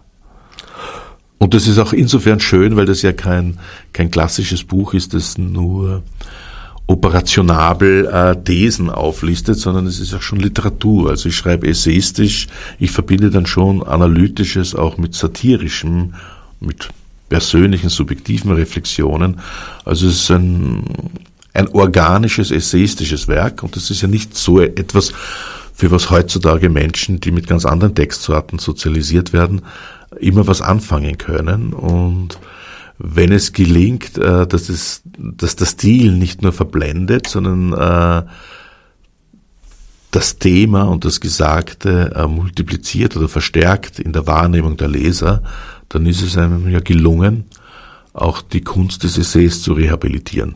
Und das ist auch insofern schön, weil das ja kein, kein klassisches Buch ist, das nur operationabel äh, Thesen auflistet, sondern es ist auch schon Literatur. Also ich schreibe essayistisch, ich verbinde dann schon Analytisches auch mit satirischem, mit persönlichen, subjektiven Reflexionen. Also es ist ein, ein organisches, essayistisches Werk, und das ist ja nicht so etwas, für was heutzutage Menschen, die mit ganz anderen Textsorten sozialisiert werden, immer was anfangen können. Und wenn es gelingt, äh, dass, es, dass der Stil nicht nur verblendet, sondern äh, das Thema und das Gesagte äh, multipliziert oder verstärkt in der Wahrnehmung der Leser, dann ist es einem ja gelungen, auch die Kunst des Essays zu rehabilitieren.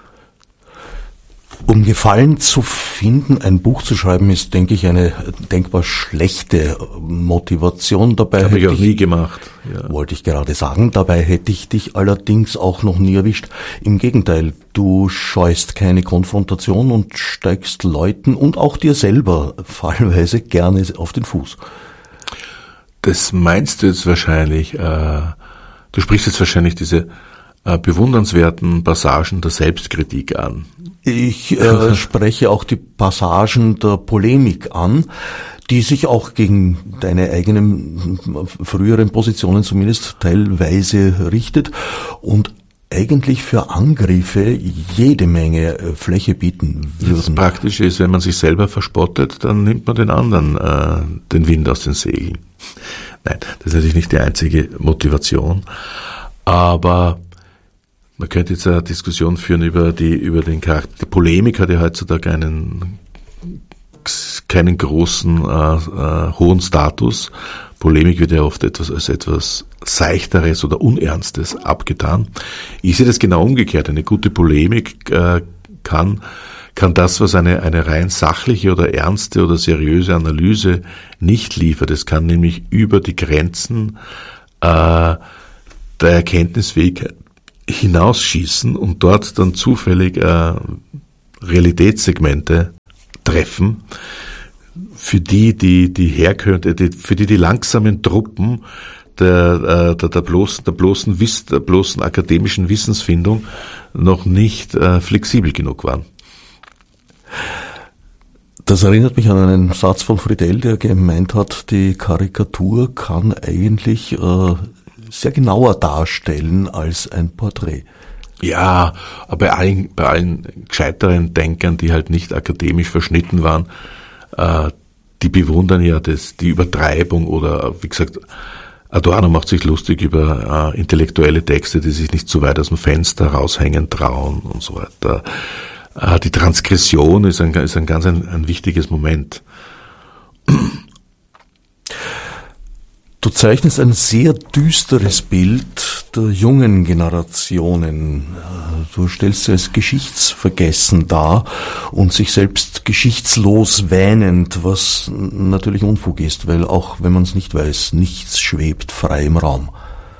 Um Gefallen zu finden, ein Buch zu schreiben, ist, denke ich, eine denkbar schlechte Motivation. Dabei habe ich auch nie gemacht. Ja. Wollte ich gerade sagen. Dabei hätte ich dich allerdings auch noch nie erwischt. Im Gegenteil, du scheust keine Konfrontation und steigst Leuten und auch dir selber fallweise gerne auf den Fuß. Das meinst du jetzt wahrscheinlich, äh, du sprichst jetzt wahrscheinlich diese äh, bewundernswerten Passagen der Selbstkritik an. Ich äh, spreche auch die Passagen der Polemik an, die sich auch gegen deine eigenen früheren Positionen zumindest teilweise richtet und eigentlich für Angriffe jede Menge Fläche bieten würden. Das Praktische ist, wenn man sich selber verspottet, dann nimmt man den anderen äh, den Wind aus den Segeln. Nein, das ist natürlich nicht die einzige Motivation, aber man könnte jetzt eine Diskussion führen über die, über den Charakter. Die Polemik hat ja heutzutage einen, keinen großen, äh, äh, hohen Status. Polemik wird ja oft etwas, als etwas Seichteres oder Unernstes abgetan. Ich sehe das genau umgekehrt. Eine gute Polemik, äh, kann kann das, was eine, eine rein sachliche oder ernste oder seriöse Analyse nicht liefert. Es kann nämlich über die Grenzen äh, der Erkenntnisfähigkeit hinausschießen und dort dann zufällig äh, Realitätssegmente treffen, für die die die Herkömmlinge, die, für die die langsamen Truppen der der, der bloßen der bloßen Wiss, der bloßen akademischen Wissensfindung noch nicht äh, flexibel genug waren. Das erinnert mich an einen Satz von Friedel, der gemeint hat, die Karikatur kann eigentlich äh, sehr genauer darstellen als ein Porträt. Ja, aber bei allen, bei allen gescheiteren Denkern, die halt nicht akademisch verschnitten waren, äh, die bewundern ja das, die Übertreibung oder, wie gesagt, Adorno macht sich lustig über äh, intellektuelle Texte, die sich nicht zu weit aus dem Fenster raushängen trauen und so weiter. Äh, die Transgression ist ein, ist ein ganz ein, ein wichtiges Moment. Du zeichnest ein sehr düsteres Bild der jungen Generationen. Du stellst sie als geschichtsvergessen dar und sich selbst geschichtslos wähnend, was natürlich Unfug ist, weil auch wenn man es nicht weiß, nichts schwebt frei im Raum.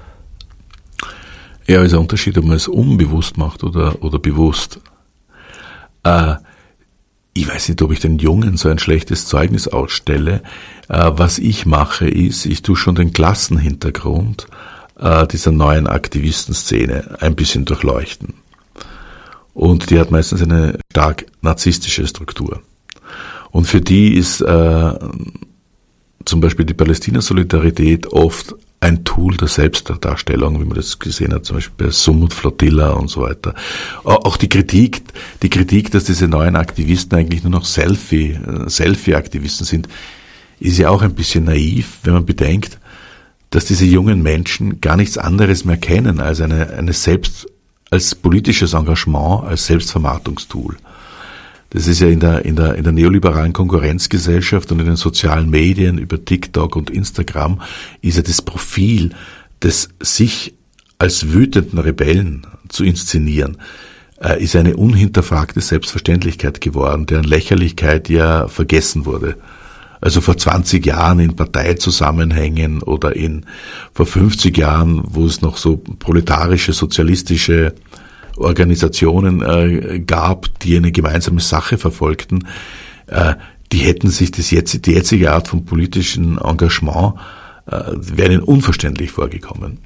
Ja, ist ein Unterschied, ob man es unbewusst macht oder, oder bewusst. Äh, Ich weiß nicht, ob ich den Jungen so ein schlechtes Zeugnis ausstelle. Äh, was ich mache ist, ich tue schon den Klassenhintergrund äh, dieser neuen Aktivistenszene ein bisschen durchleuchten. Und die hat meistens eine stark narzisstische Struktur. Und für die ist äh, zum Beispiel die Palästina-Solidarität oft ein Tool der Selbstdarstellung, wie man das gesehen hat, zum Beispiel bei Sumut Flotilla und so weiter. Auch die Kritik, die Kritik, dass diese neuen Aktivisten eigentlich nur noch Selfie, Selfie-Aktivisten sind, ist ja auch ein bisschen naiv, wenn man bedenkt, dass diese jungen Menschen gar nichts anderes mehr kennen als eine, eine selbst, als politisches Engagement, als Selbstvermarktungstool. Das ist ja in der, in der, in der neoliberalen Konkurrenzgesellschaft und in den sozialen Medien über TikTok und Instagram ist ja das Profil des sich als wütenden Rebellen zu inszenieren, äh, ist eine unhinterfragte Selbstverständlichkeit geworden, deren Lächerlichkeit ja vergessen wurde. Also vor zwanzig Jahren in Parteizusammenhängen oder in, vor fünfzig Jahren, wo es noch so proletarische, sozialistische Organisationen äh, gab, die eine gemeinsame Sache verfolgten, äh, die hätten sich das jetzt, die jetzige Art von politischen Engagement, äh, wäre ihnen unverständlich vorgekommen.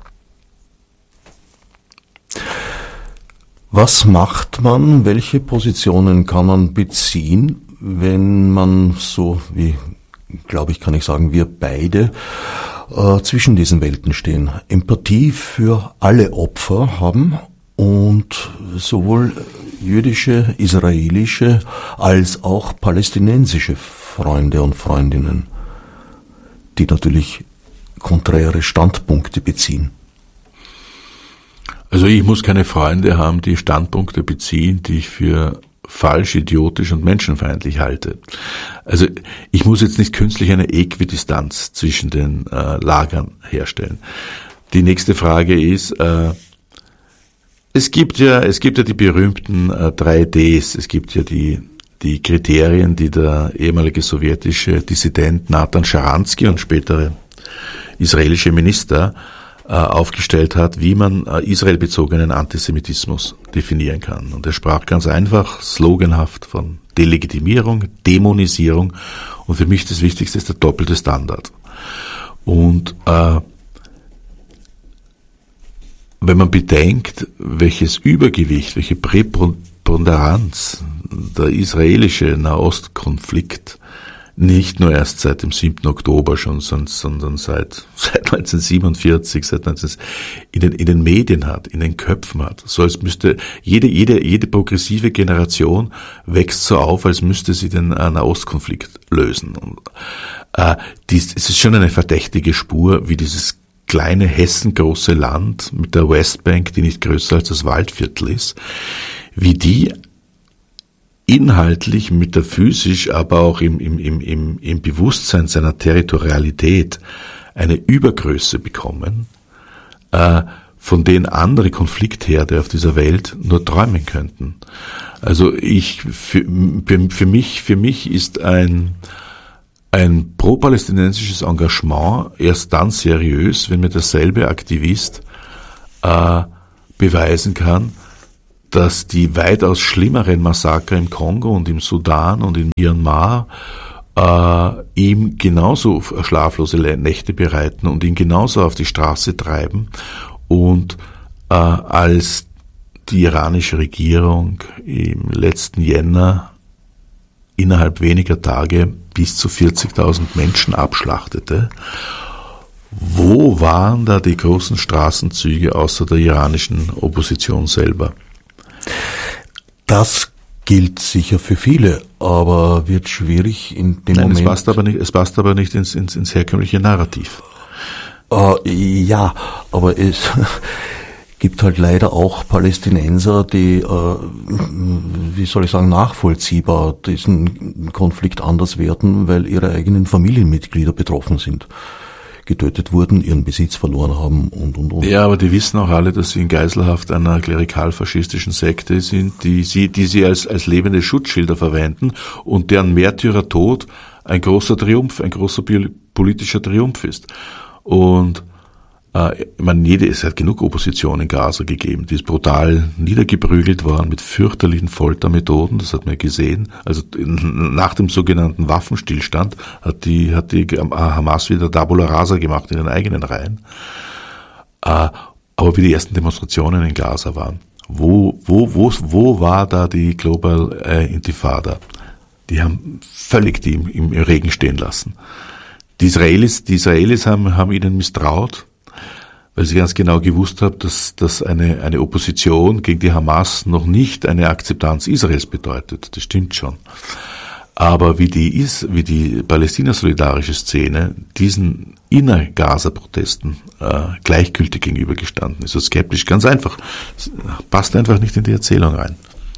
Was macht man, welche Positionen kann man beziehen, wenn man so, wie, glaube ich, kann ich sagen, wir beide äh, zwischen diesen Welten stehen, Empathie für alle Opfer haben und sowohl jüdische, israelische als auch palästinensische Freunde und Freundinnen, die natürlich konträre Standpunkte beziehen? Also ich muss keine Freunde haben, die Standpunkte beziehen, die ich für falsch, idiotisch und menschenfeindlich halte. Also ich muss jetzt nicht künstlich eine Äquidistanz zwischen den äh, Lagern herstellen. Die nächste Frage ist, äh, es gibt ja, es gibt ja die berühmten äh, drei Ds. Es gibt ja die die Kriterien, die der ehemalige sowjetische Dissident Nathan Sharansky und spätere israelische Minister äh, aufgestellt hat, wie man äh, israelbezogenen Antisemitismus definieren kann. Und er sprach ganz einfach, sloganhaft von Delegitimierung, Dämonisierung und für mich das Wichtigste ist der doppelte Standard. Und äh, wenn man bedenkt, welches Übergewicht, welche Präponderanz der israelische Nahostkonflikt nicht nur erst seit dem siebten Oktober schon, sondern seit, seit neunzehnhundertsiebenundvierzig, seit neunzehn in den, in den Medien hat, in den Köpfen hat. So als müsste jede, jede, jede progressive Generation wächst so auf, als müsste sie den äh, Nahostkonflikt lösen. Und, äh, dies, es ist schon eine verdächtige Spur, wie dieses kleine hessengroße Land mit der Westbank, die nicht größer als das Waldviertel ist, wie die inhaltlich, metaphysisch, aber auch im, im, im, im Bewusstsein seiner Territorialität eine Übergröße bekommen, äh, von denen andere Konfliktherde auf dieser Welt nur träumen könnten. Also ich, für, für mich, für mich ist ein, ein pro-palästinensisches Engagement erst dann seriös, wenn mir derselbe Aktivist äh, beweisen kann, dass die weitaus schlimmeren Massaker im Kongo und im Sudan und in Myanmar äh, ihm genauso schlaflose Nächte bereiten und ihn genauso auf die Straße treiben und äh, als die iranische Regierung im letzten Jänner innerhalb weniger Tage bis zu vierzigtausend Menschen abschlachtete. Wo waren da die großen Straßenzüge außer der iranischen Opposition selber? Das gilt sicher für viele, aber wird schwierig in dem Nein, Moment. Es passt aber nicht, es passt aber nicht ins, ins, ins herkömmliche Narrativ. Äh, ja, aber es gibt halt leider auch Palästinenser, die, äh, wie soll ich sagen, nachvollziehbar diesen Konflikt anders werten, weil ihre eigenen Familienmitglieder betroffen sind, getötet wurden, ihren Besitz verloren haben und, und, und. Ja, aber die wissen auch alle, dass sie in Geiselhaft einer klerikal-faschistischen Sekte sind, die sie, die sie als, als lebende Schutzschilder verwenden und deren Märtyrertod ein großer Triumph, ein großer politischer Triumph ist. Und äh, ich meine, jede, es hat genug Opposition in Gaza gegeben, die ist brutal niedergeprügelt worden mit fürchterlichen Foltermethoden, das hat man gesehen. Also nach dem sogenannten Waffenstillstand hat die, hat die Hamas wieder Tabula Rasa gemacht in den eigenen Reihen. Äh, aber wie die ersten Demonstrationen in Gaza waren, wo, wo, wo, wo war da die Global äh, Intifada? Die haben völlig die im, im Regen stehen lassen. Die Israelis, die Israelis haben, haben ihnen misstraut, weil sie ganz genau gewusst haben, dass, dass eine, eine Opposition gegen die Hamas noch nicht eine Akzeptanz Israels bedeutet. Das stimmt schon. Aber wie die, ist, wie die palästina-solidarische Szene diesen Inner-Gaza-Protesten äh, gleichgültig gegenübergestanden ist, so skeptisch, ganz einfach, passt einfach nicht in die Erzählung rein.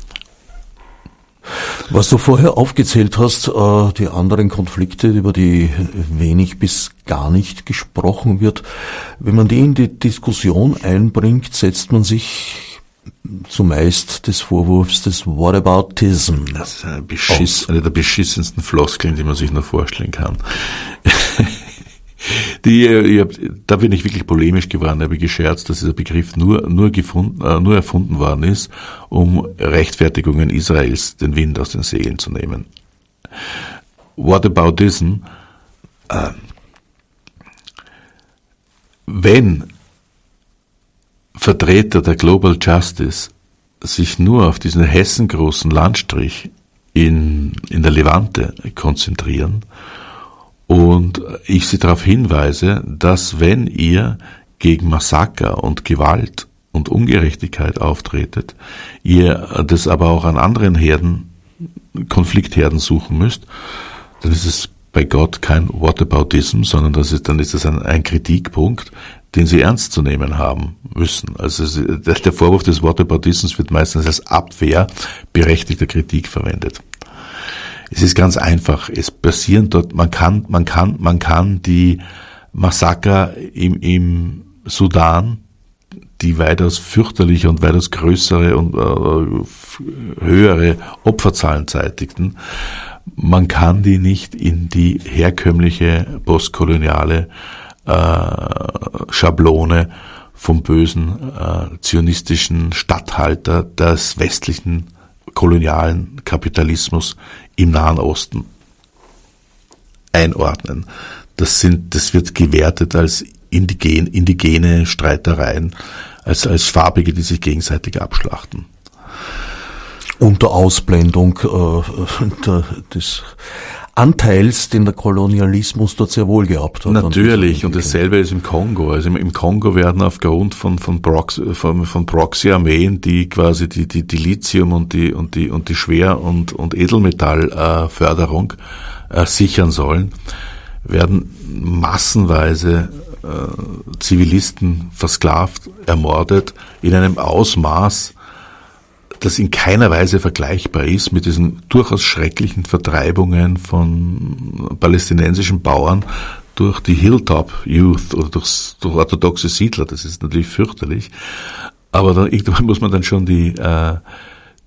Was du vorher aufgezählt hast, äh, die anderen Konflikte, über die wenig bis gar nicht gesprochen wird, wenn man die in die Diskussion einbringt, setzt man sich zumeist des Vorwurfs des Whataboutism. Das ist eine, Beschiss, eine der beschissensten Floskeln, die man sich nur vorstellen kann. Die, ich hab, da bin ich wirklich polemisch geworden, habe ich gescherzt, dass dieser Begriff nur, nur gefunden, äh, nur erfunden worden ist, um Rechtfertigungen Israels den Wind aus den Segeln zu nehmen. Whataboutism, äh, wenn Vertreter der Global Justice sich nur auf diesen hessengroßen Landstrich in, in der Levante konzentrieren, und ich Sie darauf hinweise, dass wenn ihr gegen Massaker und Gewalt und Ungerechtigkeit auftretet, ihr das aber auch an anderen Herden, Konfliktherden suchen müsst, dann ist es bei Gott kein Whataboutism, sondern das ist, dann ist es ein, ein Kritikpunkt, den Sie ernst zu nehmen haben müssen. Also der Vorwurf des Whataboutisms wird meistens als Abwehr berechtigter Kritik verwendet. Es ist ganz einfach. Es passieren dort, man kann, man kann, man kann die Massaker im, im Sudan, die weitaus fürchterliche und weitaus größere und äh, höhere Opferzahlen zeitigten, man kann die nicht in die herkömmliche postkoloniale äh, Schablone vom bösen äh, zionistischen Statthalter des westlichen kolonialen Kapitalismus im Nahen Osten einordnen. Das sind, das wird gewertet als indigen, indigene Streitereien, als, als Farbige, die sich gegenseitig abschlachten. Unter Ausblendung äh, der, des Anteils, den der Kolonialismus dort sehr wohl gehabt hat. Natürlich, und dasselbe ist im Kongo. Also im, im Kongo werden aufgrund von von, Proxy, von, von Proxy-Armeen, die quasi die die, die Lithium und die und die und die Schwer- und und Edelmetallförderung äh, äh, sichern sollen, werden massenweise äh, Zivilisten versklavt, ermordet in einem Ausmaß, das in keiner Weise vergleichbar ist mit diesen durchaus schrecklichen Vertreibungen von palästinensischen Bauern durch die Hilltop Youth oder durch, durch orthodoxe Siedler. Das ist natürlich fürchterlich. Aber da, irgendwann muss man dann schon die, äh,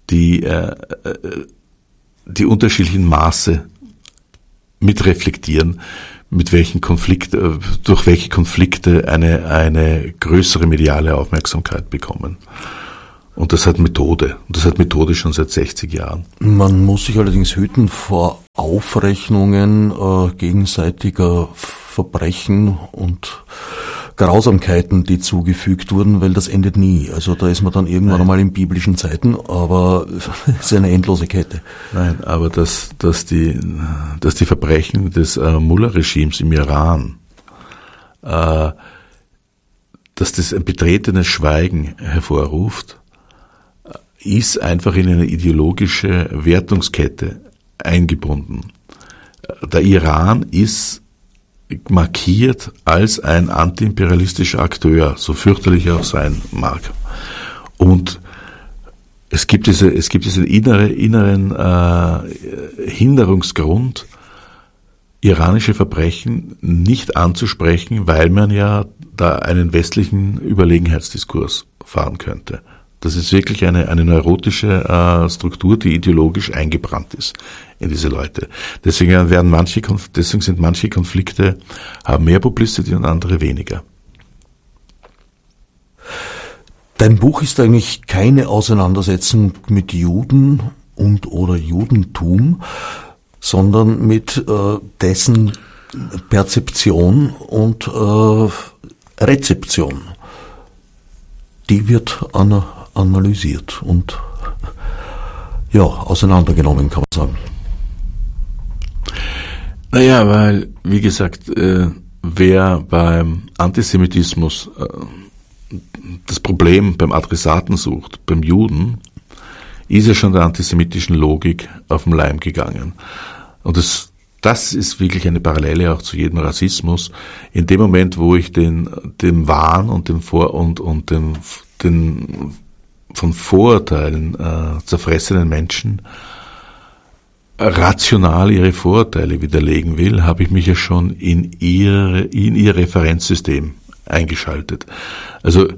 die äh, die unterschiedlichen Maße mit reflektieren, mit welchen Konflikte, durch welche Konflikte eine eine größere mediale Aufmerksamkeit bekommen. Und das hat Methode. Und das hat Methode schon seit sechzig Jahren. Man muss sich allerdings hüten vor Aufrechnungen äh, gegenseitiger Verbrechen und Grausamkeiten, die zugefügt wurden, weil das endet nie. Also da ist man dann irgendwann Nein. einmal in biblischen Zeiten, aber es ist eine endlose Kette. Nein, aber dass, dass, die, dass die Verbrechen des äh, Mullah-Regimes im Iran, äh, dass das ein betretenes Schweigen hervorruft, ist einfach in eine ideologische Wertungskette eingebunden. Der Iran ist markiert als ein antiimperialistischer Akteur, so fürchterlich er auch sein mag. Und es gibt diese, es gibt diesen innere, inneren äh, Hinderungsgrund, iranische Verbrechen nicht anzusprechen, weil man ja da einen westlichen Überlegenheitsdiskurs fahren könnte. Das ist wirklich eine, eine neurotische äh, Struktur, die ideologisch eingebrannt ist in diese Leute. Deswegen werden manche, deswegen sind manche Konflikte, haben mehr Publicity und andere weniger. Dein Buch ist eigentlich keine Auseinandersetzung mit Juden und oder Judentum, sondern mit äh, dessen Perzeption und äh, Rezeption. Die wird ana- analysiert und ja, auseinandergenommen, kann man sagen. Naja, weil, wie gesagt, äh, wer beim Antisemitismus äh, das Problem beim Adressaten sucht, beim Juden, ist ja schon der antisemitischen Logik auf den Leim gegangen. Und das, das ist wirklich eine Parallele auch zu jedem Rassismus. In dem Moment, wo ich den, den Wahn und den Vor- und, und den, den von Vorurteilen äh, zerfressenen Menschen rational ihre Vorurteile widerlegen will, habe ich mich ja schon in ihre, in ihr Referenzsystem eingeschaltet. Also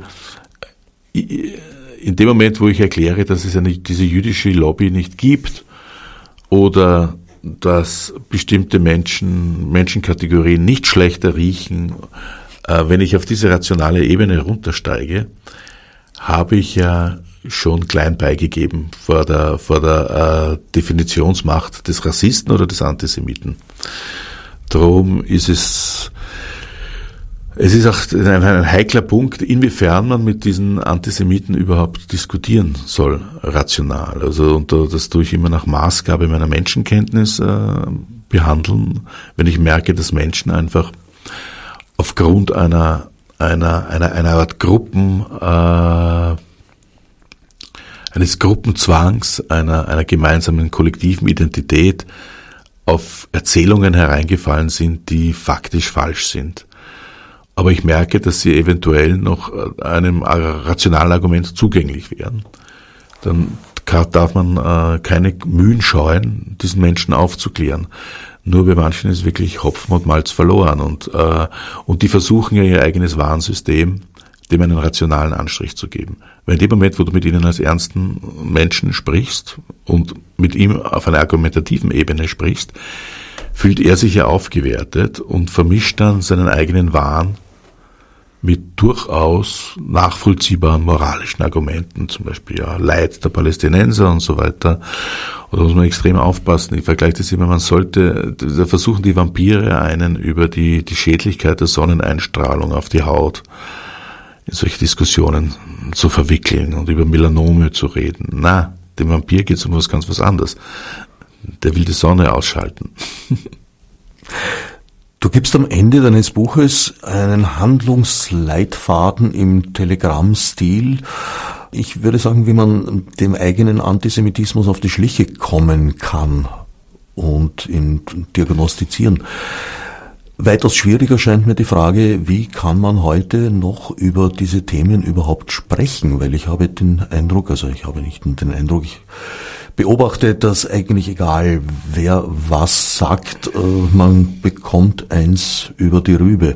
in dem Moment, wo ich erkläre, dass es eine, diese jüdische Lobby nicht gibt oder dass bestimmte Menschen, Menschenkategorien nicht schlechter riechen, äh, wenn ich auf diese rationale Ebene runtersteige, habe ich ja schon klein beigegeben vor der, vor der äh, Definitionsmacht des Rassisten oder des Antisemiten. Darum ist es, es ist auch ein, ein heikler Punkt, inwiefern man mit diesen Antisemiten überhaupt diskutieren soll, rational. Also, und das tue ich immer nach Maßgabe meiner Menschenkenntnis äh, behandeln, wenn ich merke, dass Menschen einfach aufgrund einer einer einer einer Art Gruppen äh, eines Gruppenzwangs, einer einer gemeinsamen kollektiven Identität auf Erzählungen hereingefallen sind, die faktisch falsch sind. Aber ich merke, dass sie eventuell noch einem rationalen Argument zugänglich wären. Dann darf man äh, keine Mühen scheuen, diesen Menschen aufzuklären. Nur bei manchen ist wirklich Hopfen und Malz verloren und äh, und die versuchen ja ihr eigenes Warnsystem, dem einen rationalen Anstrich zu geben. Weil in dem Moment, wo du mit ihnen als ernsten Menschen sprichst und mit ihm auf einer argumentativen Ebene sprichst, fühlt er sich ja aufgewertet und vermischt dann seinen eigenen Wahn mit durchaus nachvollziehbaren moralischen Argumenten, zum Beispiel ja Leid der Palästinenser und so weiter. Und da muss man extrem aufpassen. Ich vergleiche das immer, man sollte, da versuchen die Vampire einen über die, die Schädlichkeit der Sonneneinstrahlung auf die Haut in solche Diskussionen zu verwickeln und über Melanome zu reden. Na, dem Vampir geht es um was ganz was anderes. Der will die Sonne ausschalten. Du gibst am Ende deines Buches einen Handlungsleitfaden im Telegramm-Stil. Ich würde sagen, wie man dem eigenen Antisemitismus auf die Schliche kommen kann und ihn diagnostizieren. Weitaus schwieriger scheint mir die Frage, wie kann man heute noch über diese Themen überhaupt sprechen? Weil ich habe den Eindruck, also ich habe nicht den Eindruck, ich beobachte, dass eigentlich egal wer was sagt, man bekommt eins über die Rübe.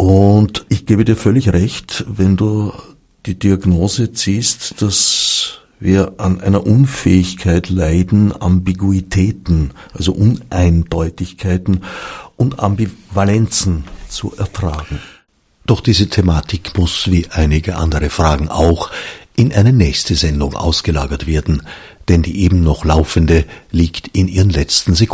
Und ich gebe dir völlig recht, wenn du die Diagnose ziehst, dass wir an einer Unfähigkeit leiden, Ambiguitäten, also Uneindeutigkeiten und Ambivalenzen zu ertragen. Doch diese Thematik muss, wie einige andere Fragen auch, in eine nächste Sendung ausgelagert werden, denn die eben noch laufende liegt in ihren letzten Sekunden.